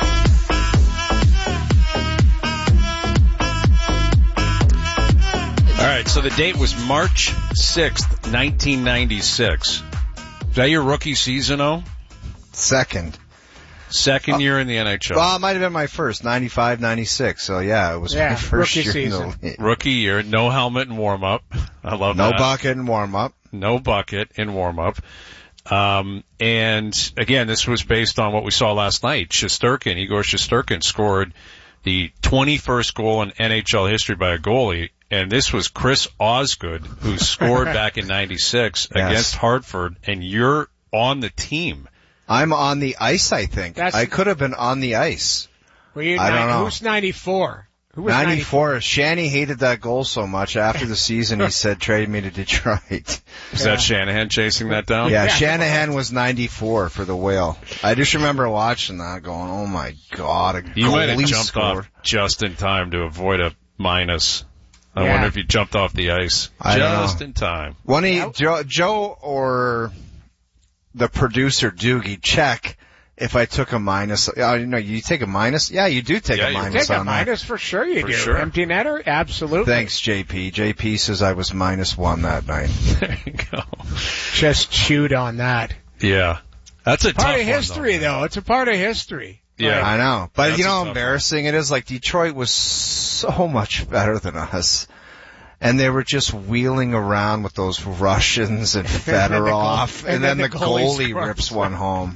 All right, so the date was March sixth, nineteen ninety-six. Is that your rookie season, O? Second. Second uh, year in the N H L. Well, it might have been my first, ninety-five ninety-six. So, yeah, it was yeah, my first rookie year season. in the league. Rookie year, no helmet in warm-up. I love no that. No bucket in warm-up. No bucket in warm-up. Um, and again, this was based on what we saw last night. Shesterkin, Igor Shesterkin scored the twenty-first goal in N H L history by a goalie. And this was Chris Osgood, who scored back in ninety-six yes. against Hartford. And you're on the team. I'm on the ice, I think. That's, I could have been on the ice. Well, you, I don't know. Who's ninety-four? Who was ninety-four. Shanny hated that goal so much. After the season, he said, trade me to Detroit. Is yeah. that Shanahan chasing that down? Yeah, yeah, Shanahan was ninety-four for the Whale. I just remember watching that going, oh my God, a You might have jumped scored. off just in time to avoid a minus. I yeah. wonder if you jumped off the ice I just in time. When he, Joe, Joe or the producer Doogie check if I took a minus. Oh, you know, you take a minus? Yeah, you do take yeah, a minus you take on a minus that. for sure you for do. Sure. Empty netter? Absolutely. Thanks, J P. J P says I was minus one that night. There you go. Just chewed on that. Yeah. That's a part tough of history, one, though. though. It's a part of history. Yeah. I know. But That's you know how tough embarrassing one. it is? Like, Detroit was so much better than us. And they were just wheeling around with those Russians and Fedorov, and, and then the, the goalie, goalie rips one home.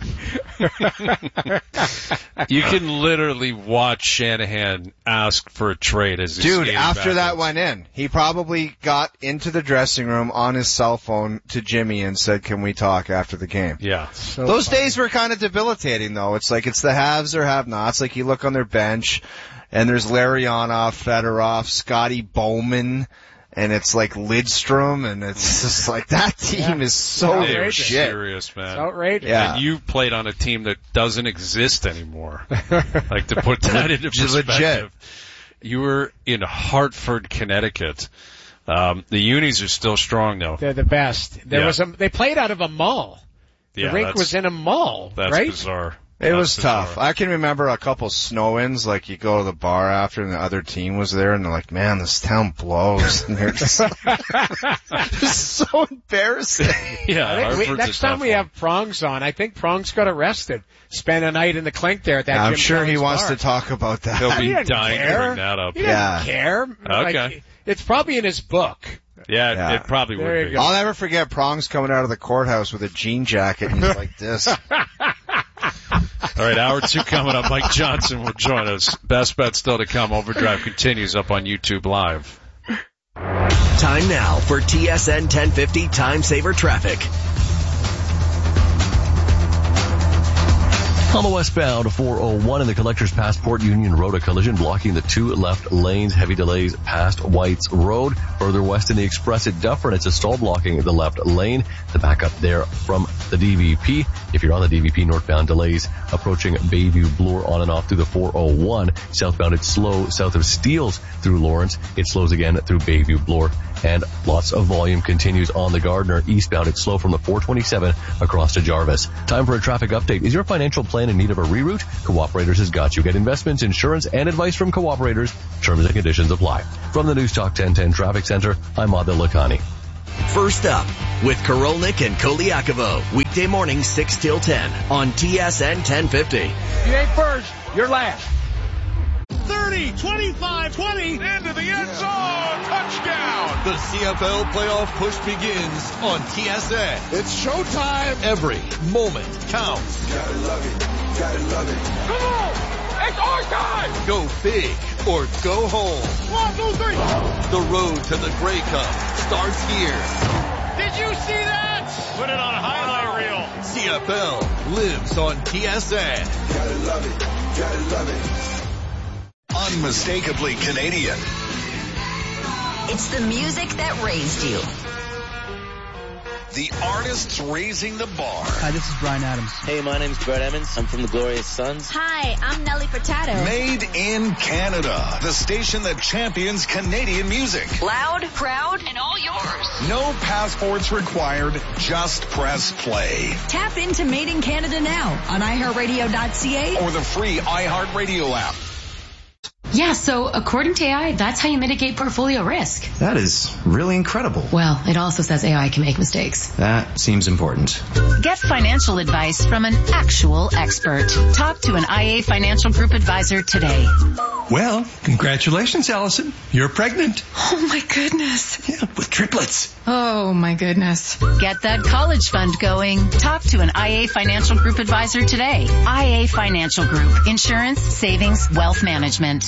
You can literally watch Shanahan ask for a trade as he's Dude, after backwards. that went in, he probably got into the dressing room on his cell phone to Jimmy and said, can we talk after the game? Yeah. So those funny. days were kind of debilitating, though. It's like it's the haves or have-nots. Like, you look on their bench, and there's Larionov, Fedorov, Scotty Bowman, and it's like Lidstrom, and it's just like that team yeah. is so They're shit. serious, man. It's outrageous. Yeah. And you played on a team that doesn't exist anymore. Like, to put that into perspective. Legit. You were in Hartford, Connecticut. Um, the unis are still strong, though. They're the best. There yeah. was a, they played out of a mall. The yeah, rink was in a mall, that's right? bizarre. It That's was bizarre. tough. I can remember a couple snow-ins, like you go to the bar after and the other team was there and they're like, man, this town blows. And they're just, just so embarrassing. Yeah, I think we, next time we one. have Prongs on, I think Prongs got arrested. Spent a night in the clink there at that yeah, I'm Jim sure he Jones wants bar. to talk about that. He'll be he dying care. to bring that up. He yeah. doesn't care. Okay. Like, it's probably in his book. Yeah, yeah. it probably There would you be. go. I'll never forget Prongs coming out of the courthouse with a jean jacket and he's like this. All right, hour two coming up. Mike Johnson will join us. Best bet still to come. Overdrive continues up on YouTube Live. Time now for T S N ten fifty Time Saver Traffic. On the westbound four oh one in the Collectors Passport Union Road, a collision blocking the two left lanes. Heavy delays past White's Road. Further west in the Express at Dufferin, it's a stall blocking the left lane. The backup there from the D V P. If you're on the D V P northbound, delays approaching Bayview Bloor on and off through the four oh one. Southbound, it's slow south of Steeles through Lawrence. It slows again through Bayview Bloor. And lots of volume continues on the Gardner. Eastbound, it's slow from the four twenty-seven across to Jarvis. Time for a traffic update. Is your financial plan in need of a reroute? Cooperators has got you. Get investments, insurance, and advice from Cooperators. Terms and conditions apply. From the News Talk ten ten Traffic Center, I'm Adil Lakhani. First up, with Karolnik and Koliakovo, weekday mornings six till ten on T S N ten fifty. You ain't first, you're last. thirty, twenty-five, twenty, into the end zone, touchdown! The C F L playoff push begins on T S N. It's showtime! Every moment counts. Gotta love it, gotta love it. Come on! It's our time! Go big or go home. One, two, three! The road to the Grey Cup starts here. Did you see that? Put it on a highlight reel. C F L lives on T S N. Gotta love it, gotta love it. Unmistakably Canadian. It's the music that raised you. The artists raising the bar. Hi, this is Bryan Adams. Hey, my name's Brett Emmons. I'm from the Glorious Sons. Hi, I'm Nelly Furtado. Made in Canada. The station that champions Canadian music. Loud, proud, and all yours. No passports required. Just press play. Tap into Made in Canada now on i heart radio dot c a or the free iHeartRadio app. Yeah, so according to A I, that's how you mitigate portfolio risk. That is really incredible. Well, it also says A I can make mistakes. That seems important. Get financial advice from an actual expert. Talk to an I A Financial Group advisor today. Well, congratulations, Allison. You're pregnant. Oh my goodness. Yeah, with triplets. Oh my goodness. Get that college fund going. Talk to an I A Financial Group advisor today. I A Financial Group. Insurance, savings, wealth management.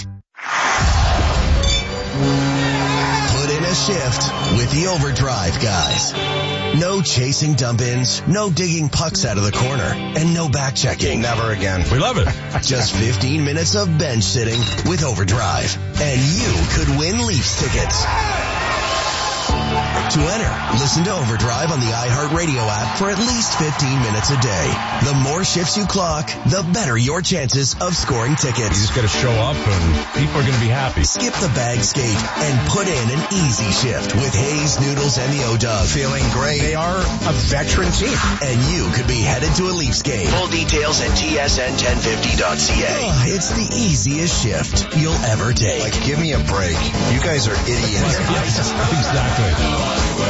Put in a shift with the Overdrive guys. No chasing dump-ins, no digging pucks out of the corner, and no back-checking. Never again. We love it. Just fifteen minutes of bench sitting with Overdrive. And you could win Leafs tickets. To enter, listen to Overdrive on the iHeartRadio app for at least fifteen minutes a day. The more shifts you clock, the better your chances of scoring tickets. You just got to show up and people are going to be happy. Skip the bag skate and put in an easy shift with Hayes, Noodles, and the O-Dog. Feeling great. They are a veteran team. And you could be headed to a Leafs game. Full details at T S N ten fifty dot c a. Oh, it's the easiest shift you'll ever take. Like, give me a break. You guys are idiots. Exactly.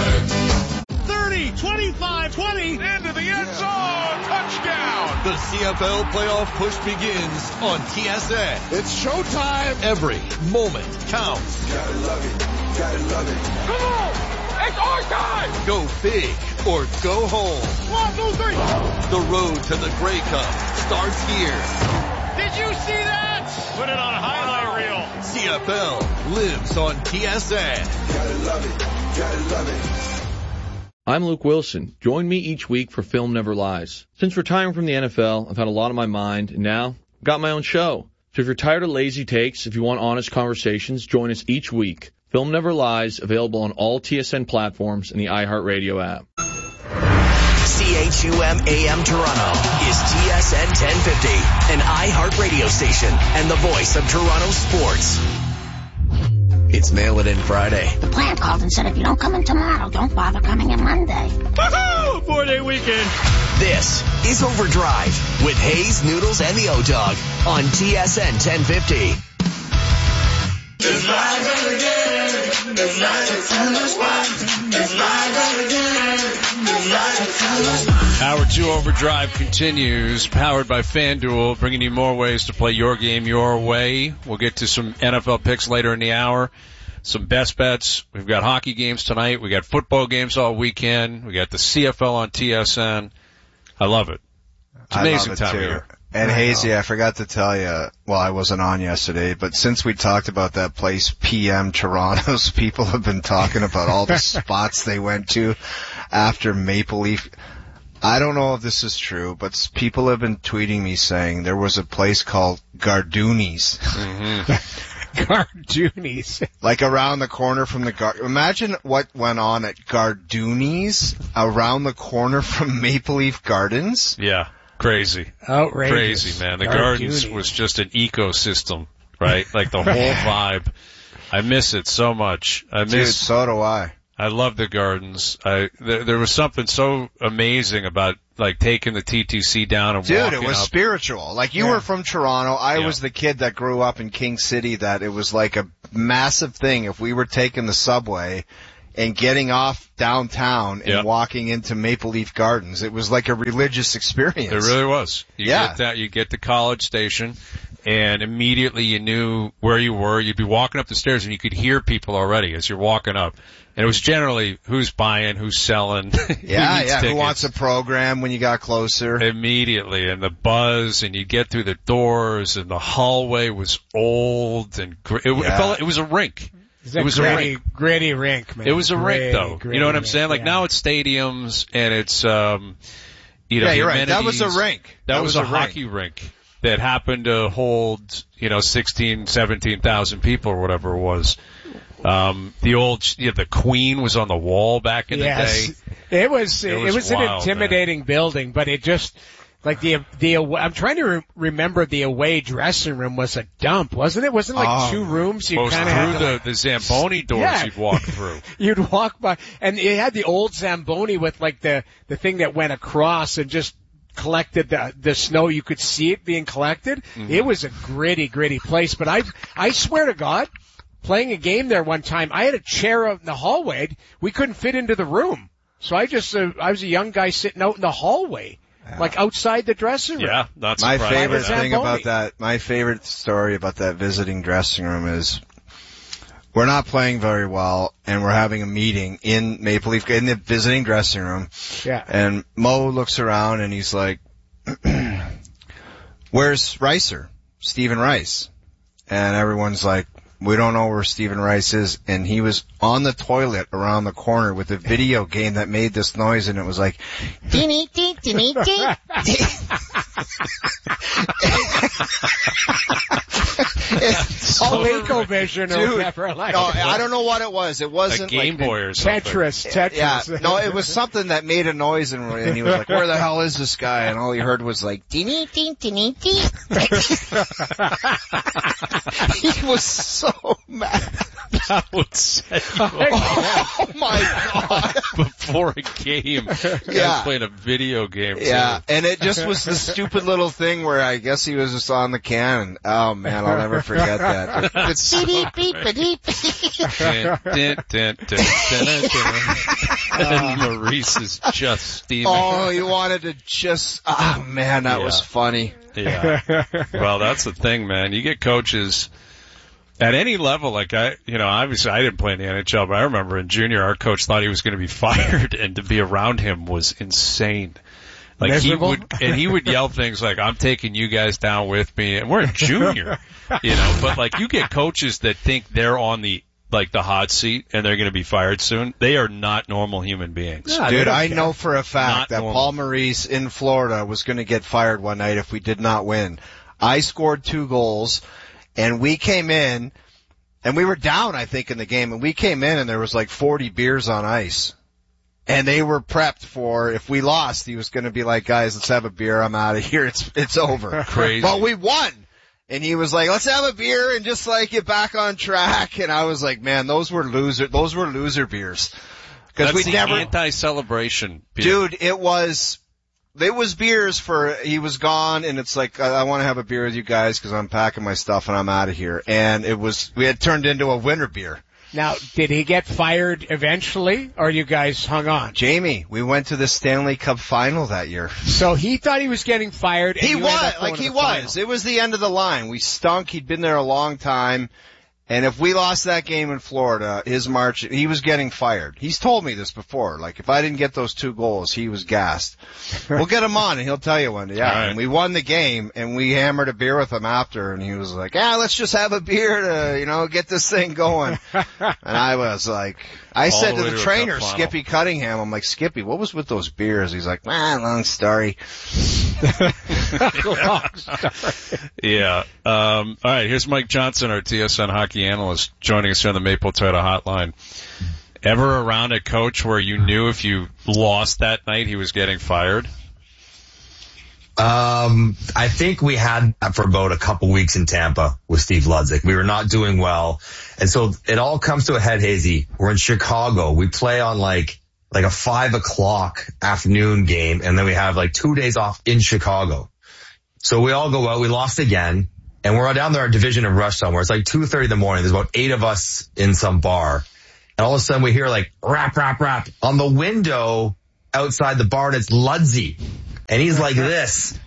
thirty, twenty-five, twenty, into the end zone, touchdown! The C F L playoff push begins on T S N. It's showtime! Every moment counts. Gotta love it, gotta love it. Come on! It's our time! Go big or go home. One, two, three! The road to the Grey Cup starts here. Did you see that? Put it on a highlight reel. C F L lives on T S N. Gotta love it, gotta love it. I'm Luke Wilson. Join me each week for Film Never Lies. Since retiring from the N F L, I've had a lot on my mind, and now I've got my own show. So if you're tired of lazy takes, if you want honest conversations, join us each week. Film Never Lies, available on all T S N platforms and the iHeartRadio app. C H U M A M Toronto is T S N ten fifty, an iHeartRadio station and the voice of Toronto sports. It's Mail It In Friday. The plant called and said if you don't come in tomorrow, don't bother coming in Monday. Woohoo! Four-day weekend. This is Overdrive with Hayes, Noodles, and the O-Dog on T S N ten fifty. It's live again. It's live It's live again. It's live Hour two Overdrive continues, powered by FanDuel, bringing you more ways to play your game your way. We'll get to some N F L picks later in the hour, some best bets. We've got hockey games tonight. We got football games all weekend. We got the C F L on T S N. I love it. It's amazing I love it time too. of year. And I Hazy, know. I forgot to tell you, well, I wasn't on yesterday, but since we talked about that place, P M Toronto's people have been talking about all the spots they went to after Maple Leaf. I don't know if this is true, but people have been tweeting me saying there was a place called Gardooni's. Mm-hmm. Gardooni's. Like around the corner from the Gar. Imagine what went on at Gardooni's around the corner from Maple Leaf Gardens. Yeah. Crazy. Outrageous. Crazy, man. The Gardooni's. Gardens was just an ecosystem, right? Like the whole vibe. I miss it so much. I miss. Dude, so do I. I love the Gardens. I there, there was something so amazing about like taking the T T C down and Dude, walking it was up. spiritual. Like you Yeah. were from Toronto. I Yeah. was the kid that grew up in King City that it was like a massive thing if we were taking the subway and getting off downtown and Yeah. walking into Maple Leaf Gardens. It was like a religious experience. It really was. You Yeah. get that, you get to College Station, and immediately you knew where you were. You'd be walking up the stairs, and you could hear people already as you're walking up. And it was generally who's buying, who's selling. Yeah, who needs yeah. Who tickets. wants a program when you got closer? Immediately, and the buzz, and you get through the doors, and the hallway was old, and gr- it, Yeah. it, felt, it was a rink. It's It a was a gritty, rink. gritty rink, man. It was a Gritty, rink, though. gritty You know what I'm rink, saying? Like yeah. now it's stadiums, and it's um, you know, Yeah, the you're right. That was a amenities. rink. That, That was, was a, a rink. hockey rink that happened to hold, you know, sixteen, seventeen thousand people or whatever it was. Um, the old, you know, the Queen was on the wall back in yes. the day. It was, It it was was, wild, an intimidating building, but it just, like the, the, away, I'm trying to re- remember the away dressing room was a dump, wasn't it? Wasn't it like Oh, two rooms? You Most kind through of had to, the, like, the Zamboni doors Yeah. you'd walk through. you'd walk by, and it had the old Zamboni with like the, the thing that went across and just collected the, the snow. You could see it being collected. Mm-hmm. It was a gritty, gritty place, but I, I swear to God, playing a game there one time, I had a chair out in the hallway. We couldn't fit into the room. So I just, uh, I was a young guy sitting out in the hallway, Yeah. like outside the dressing room. Yeah, not My surprised. favorite Zamboni. thing about that, my favorite story about that visiting dressing room is we're not playing very well and we're having a meeting in Maple Leaf, in the visiting dressing room. Yeah. And Mo looks around and he's like, where's Ricer? Stephen Rice. And everyone's like, we don't know where Stephen Rice is. And he was on the toilet around the corner with a video game that made this noise and it was like, Dee dee dee dee dee. Oh, Vision or Dude, whatever. Like no, I don't know what it was. It wasn't A Game like Boy or something. Tetris, Tetris. Yeah, no, it was something that made a noise, and, and he was like, "Where the hell is this guy?" And all he heard was like, "Dee dee dee dee dee." He was so mad. That would set you off. Oh my god! Before a game, Yeah. yeah, playing a video game. Yeah, too. and it just was the stupid little thing where I guess he was just on the can. Oh man, I'll never forget that. It's so Beep beep beep. Dun, dun, dun, dun, dun, dun. And Maurice is just steaming. oh, he wanted to just. Oh man, that Yeah. was funny. Yeah. Well, that's the thing, man. You get coaches at any level. Like I, you know, obviously I didn't play in the N H L, but I remember in junior, our coach thought he was going to be fired, and to be around him was insane. Like Miserable? he would, and he would yell things like, "I'm taking you guys down with me," and we're in junior, you know. But like, you get coaches that think they're on the like the hot seat and they're going to be fired soon. They are not normal human beings. Yeah, they Dude, don't I care. know for a fact Not that normal. Paul Maurice in Florida was going to get fired one night if we did not win. I scored two goals, and we came in, and we were down, I think, in the game, and we came in, and there was like forty beers on ice. And they were prepped for, if we lost, he was going to be like, guys, let's have a beer, I'm out of here, it's it's over. Crazy. But we won! And he was like, let's have a beer and just like get back on track. And I was like, man, those were loser, those were loser beers. Cause That's we the never, anti-celebration. beer. dude, it was, it was beers for, he was gone and it's like, I, I want to have a beer with you guys cause I'm packing my stuff and I'm out of here. And it was, we had turned into a winter beer. Now, did he get fired eventually, or you guys hung on? Jamie, we went to the Stanley Cup final that year. So he thought he was getting fired. And He you ended was, up going like to he the was. final. It was the end of the line. We stunk. He'd been there a long time. And if we lost that game in Florida, his march, he was getting fired. He's told me this before. Like, if I didn't get those two goals, he was gassed. We'll get him on and he'll tell you one day. Yeah. Right. And we won the game and we hammered a beer with him after and he was like, yeah, let's just have a beer to, you know, get this thing going. And I was like, I All said the to the to trainer, Skippy Cunningham, I'm like, Skippy, what was with those beers? He's like, ah, long story. long story. Yeah. Um, all right. Here's Mike Johnson, our T S N hockey analyst, joining us here on the Maple Toyota Hotline. Ever around a coach where you knew if you lost that night, he was getting fired? Um, I think we had that for about a couple weeks in Tampa with Steve Ludzik. We were not doing well. And so it all comes to a head, Hazy. We're in Chicago. We play on like, like a five o'clock afternoon game. And then we have like two days off in Chicago. So we all go out. We lost again. And we're down there in Division of Rush somewhere. It's like two thirty in the morning. There's about eight of us in some bar. And all of a sudden we hear like rap, rap, rap on the window outside the bar. And it's Ludzi. And he's like this,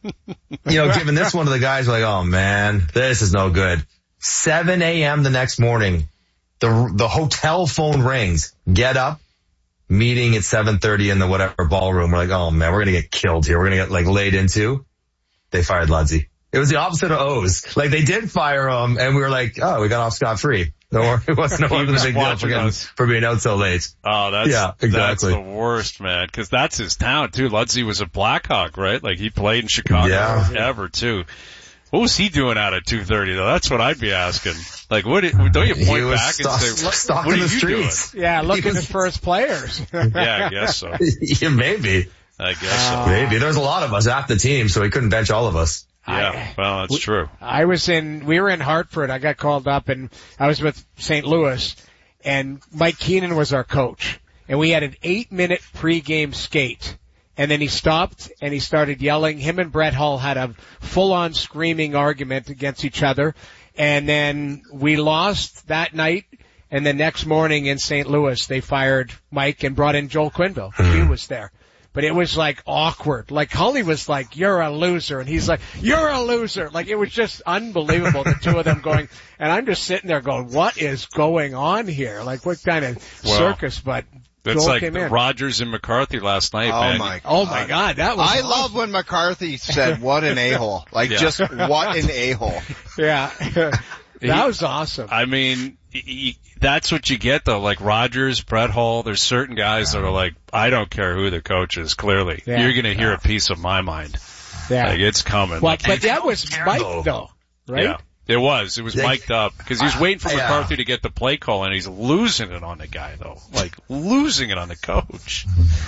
you know, giving this one to the guys like, oh man, this is no good. seven a.m. the next morning, the, the hotel phone rings. Get up, meeting at seven thirty in the whatever ballroom. We're like, oh man, we're going to get killed here. We're going to get like laid into. They fired Ludzi. It was the opposite of O's. Like they did fire him and we were like, oh, we got off scot-free. No, it wasn't no was a big deal for, getting, for being out so late. Oh, that's, yeah, exactly. That's the worst, man. Cause that's his town too. Ludzi was a Blackhawk, right? Like he played in Chicago yeah. forever too. What was he doing out at two thirty though? That's what I'd be asking. Like what, don't you point back stock, and say, stock what in are the you streets. doing? Yeah, looking at first players. Yeah, I guess so. Yeah, maybe. I guess so. Uh, maybe. There's a lot of us at the team, so he couldn't bench all of us. Yeah, I, well, that's true. I was in, we were in Hartford. I got called up and I was with Saint Louis and Mike Keenan was our coach and we had an eight minute pregame skate and then he stopped and he started yelling. Him and Brett Hull had a full on screaming argument against each other and then we lost that night and the next morning in Saint Louis they fired Mike and brought in Joel Quenneville. He was there. But it was like awkward. Like Hully was like, you're a loser. And he's like, you're a loser. Like it was just unbelievable, the two of them going. And I'm just sitting there going, what is going on here? Like what kind of well, circus? But it's Joel like came in. Rogers and McCarthy last night, oh man. My oh my God. That was I awesome. love when McCarthy said, what an a-hole. Like yeah. just what an a-hole. Yeah. That he, was awesome. I mean, he, that's what you get though. Like Rogers, Brett Hull, there's certain guys that are like, I don't care who the coach is, clearly. Yeah. You're going to hear yeah. a piece of my mind. Yeah. Like it's coming. Well, like, but that was Mike though, right? Yeah. It was. It was mic'd up because he's waiting for McCarthy yeah. to get the play call and he's losing it on the guy though. Like losing it on the coach.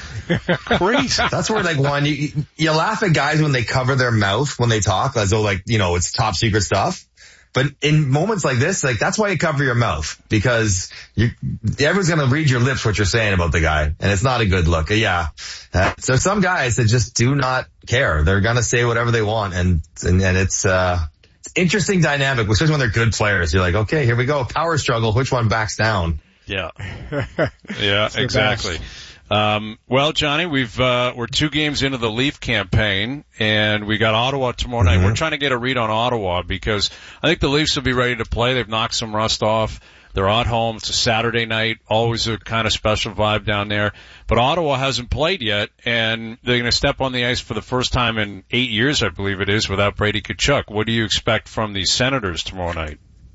Crazy. That's where like one, you, you laugh at guys when they cover their mouth when they talk as though like, you know, it's top secret stuff. But in moments like this, like that's why you cover your mouth because you, everyone's going to read your lips what you're saying about the guy, and it's not a good look. Yeah. Uh, so some guys that just do not care. They're going to say whatever they want, and and, and it's uh it's interesting dynamic, especially when they're good players. You're like, okay, here we go, power struggle. Which one backs down? Yeah. Yeah, exactly. Um, well, Johnny, we've, uh, we're two games into the Leaf campaign and we got Ottawa tomorrow night. Mm-hmm. We're trying to get a read on Ottawa because I think the Leafs will be ready to play. They've knocked some rust off. They're at home. It's a Saturday night. Always a kind of special vibe down there. But Ottawa hasn't played yet and they're going to step on the ice for the first time in eight years, I believe it is, without Brady Tkachuk. What do you expect from the Senators tomorrow night?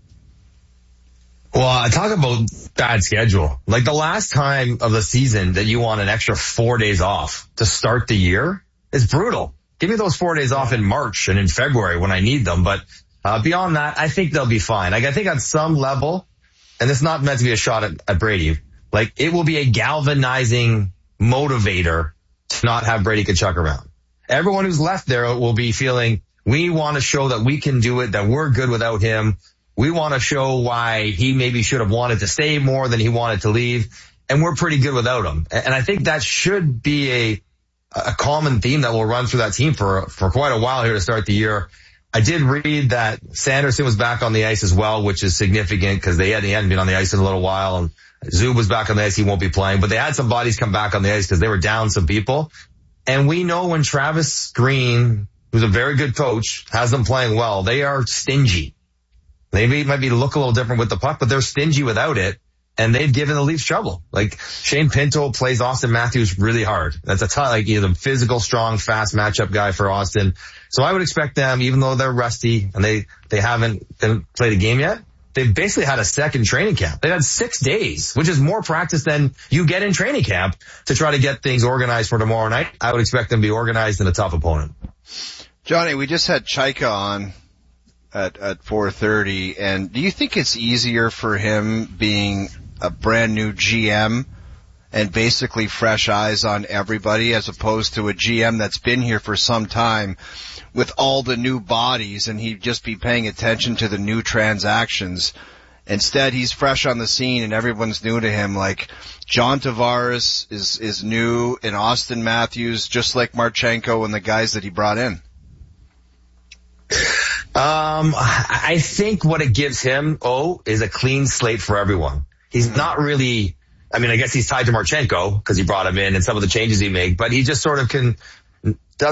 Well, I talk about bad schedule. Like the last time of the season that you want an extra four days off to start the year is brutal. Give me those four days off in March and in February when I need them. But uh, beyond that, I think they'll be fine. Like I think on some level, and it's not meant to be a shot at, at Brady, like it will be a galvanizing motivator to not have Brady Tkachuk around. Everyone who's left there will be feeling we want to show that we can do it, that we're good without him. We want to show why he maybe should have wanted to stay more than he wanted to leave. And we're pretty good without him. And I think that should be a, a common theme that will run through that team for, for quite a while here to start the year. I did read that Sanderson was back on the ice as well, which is significant because they hadn't, he hadn't been on the ice in a little while. And Zub was back on the ice. He won't be playing, but they had some bodies come back on the ice because they were down some people. And we know when Travis Green, who's a very good coach, has them playing well, they are stingy. Maybe it might be look a little different with the puck, but they're stingy without it. And they've given the Leafs trouble. Like Shane Pinto plays Austin Matthews really hard. That's a ton, like he's a physical, strong, fast matchup guy for Austin. So I would expect them, even though they're rusty and they, they haven't played a game yet, they've basically had a second training camp. They've had six days, which is more practice than you get in training camp to try to get things organized for tomorrow night. I would expect them to be organized in a tough opponent. Johnny, we just had Chaika on at, at four thirty, and do you think it's easier for him being a brand new G M and basically fresh eyes on everybody as opposed to a G M that's been here for some time with all the new bodies and he'd just be paying attention to the new transactions? Instead, he's fresh on the scene and everyone's new to him. Like John Tavares is, is new and Austin Matthews, just like Marchenko and the guys that he brought in. Um, I think what it gives him, oh, is a clean slate for everyone. He's not really, I mean, I guess he's tied to Marchenko because he brought him in and some of the changes he made, but he just sort of can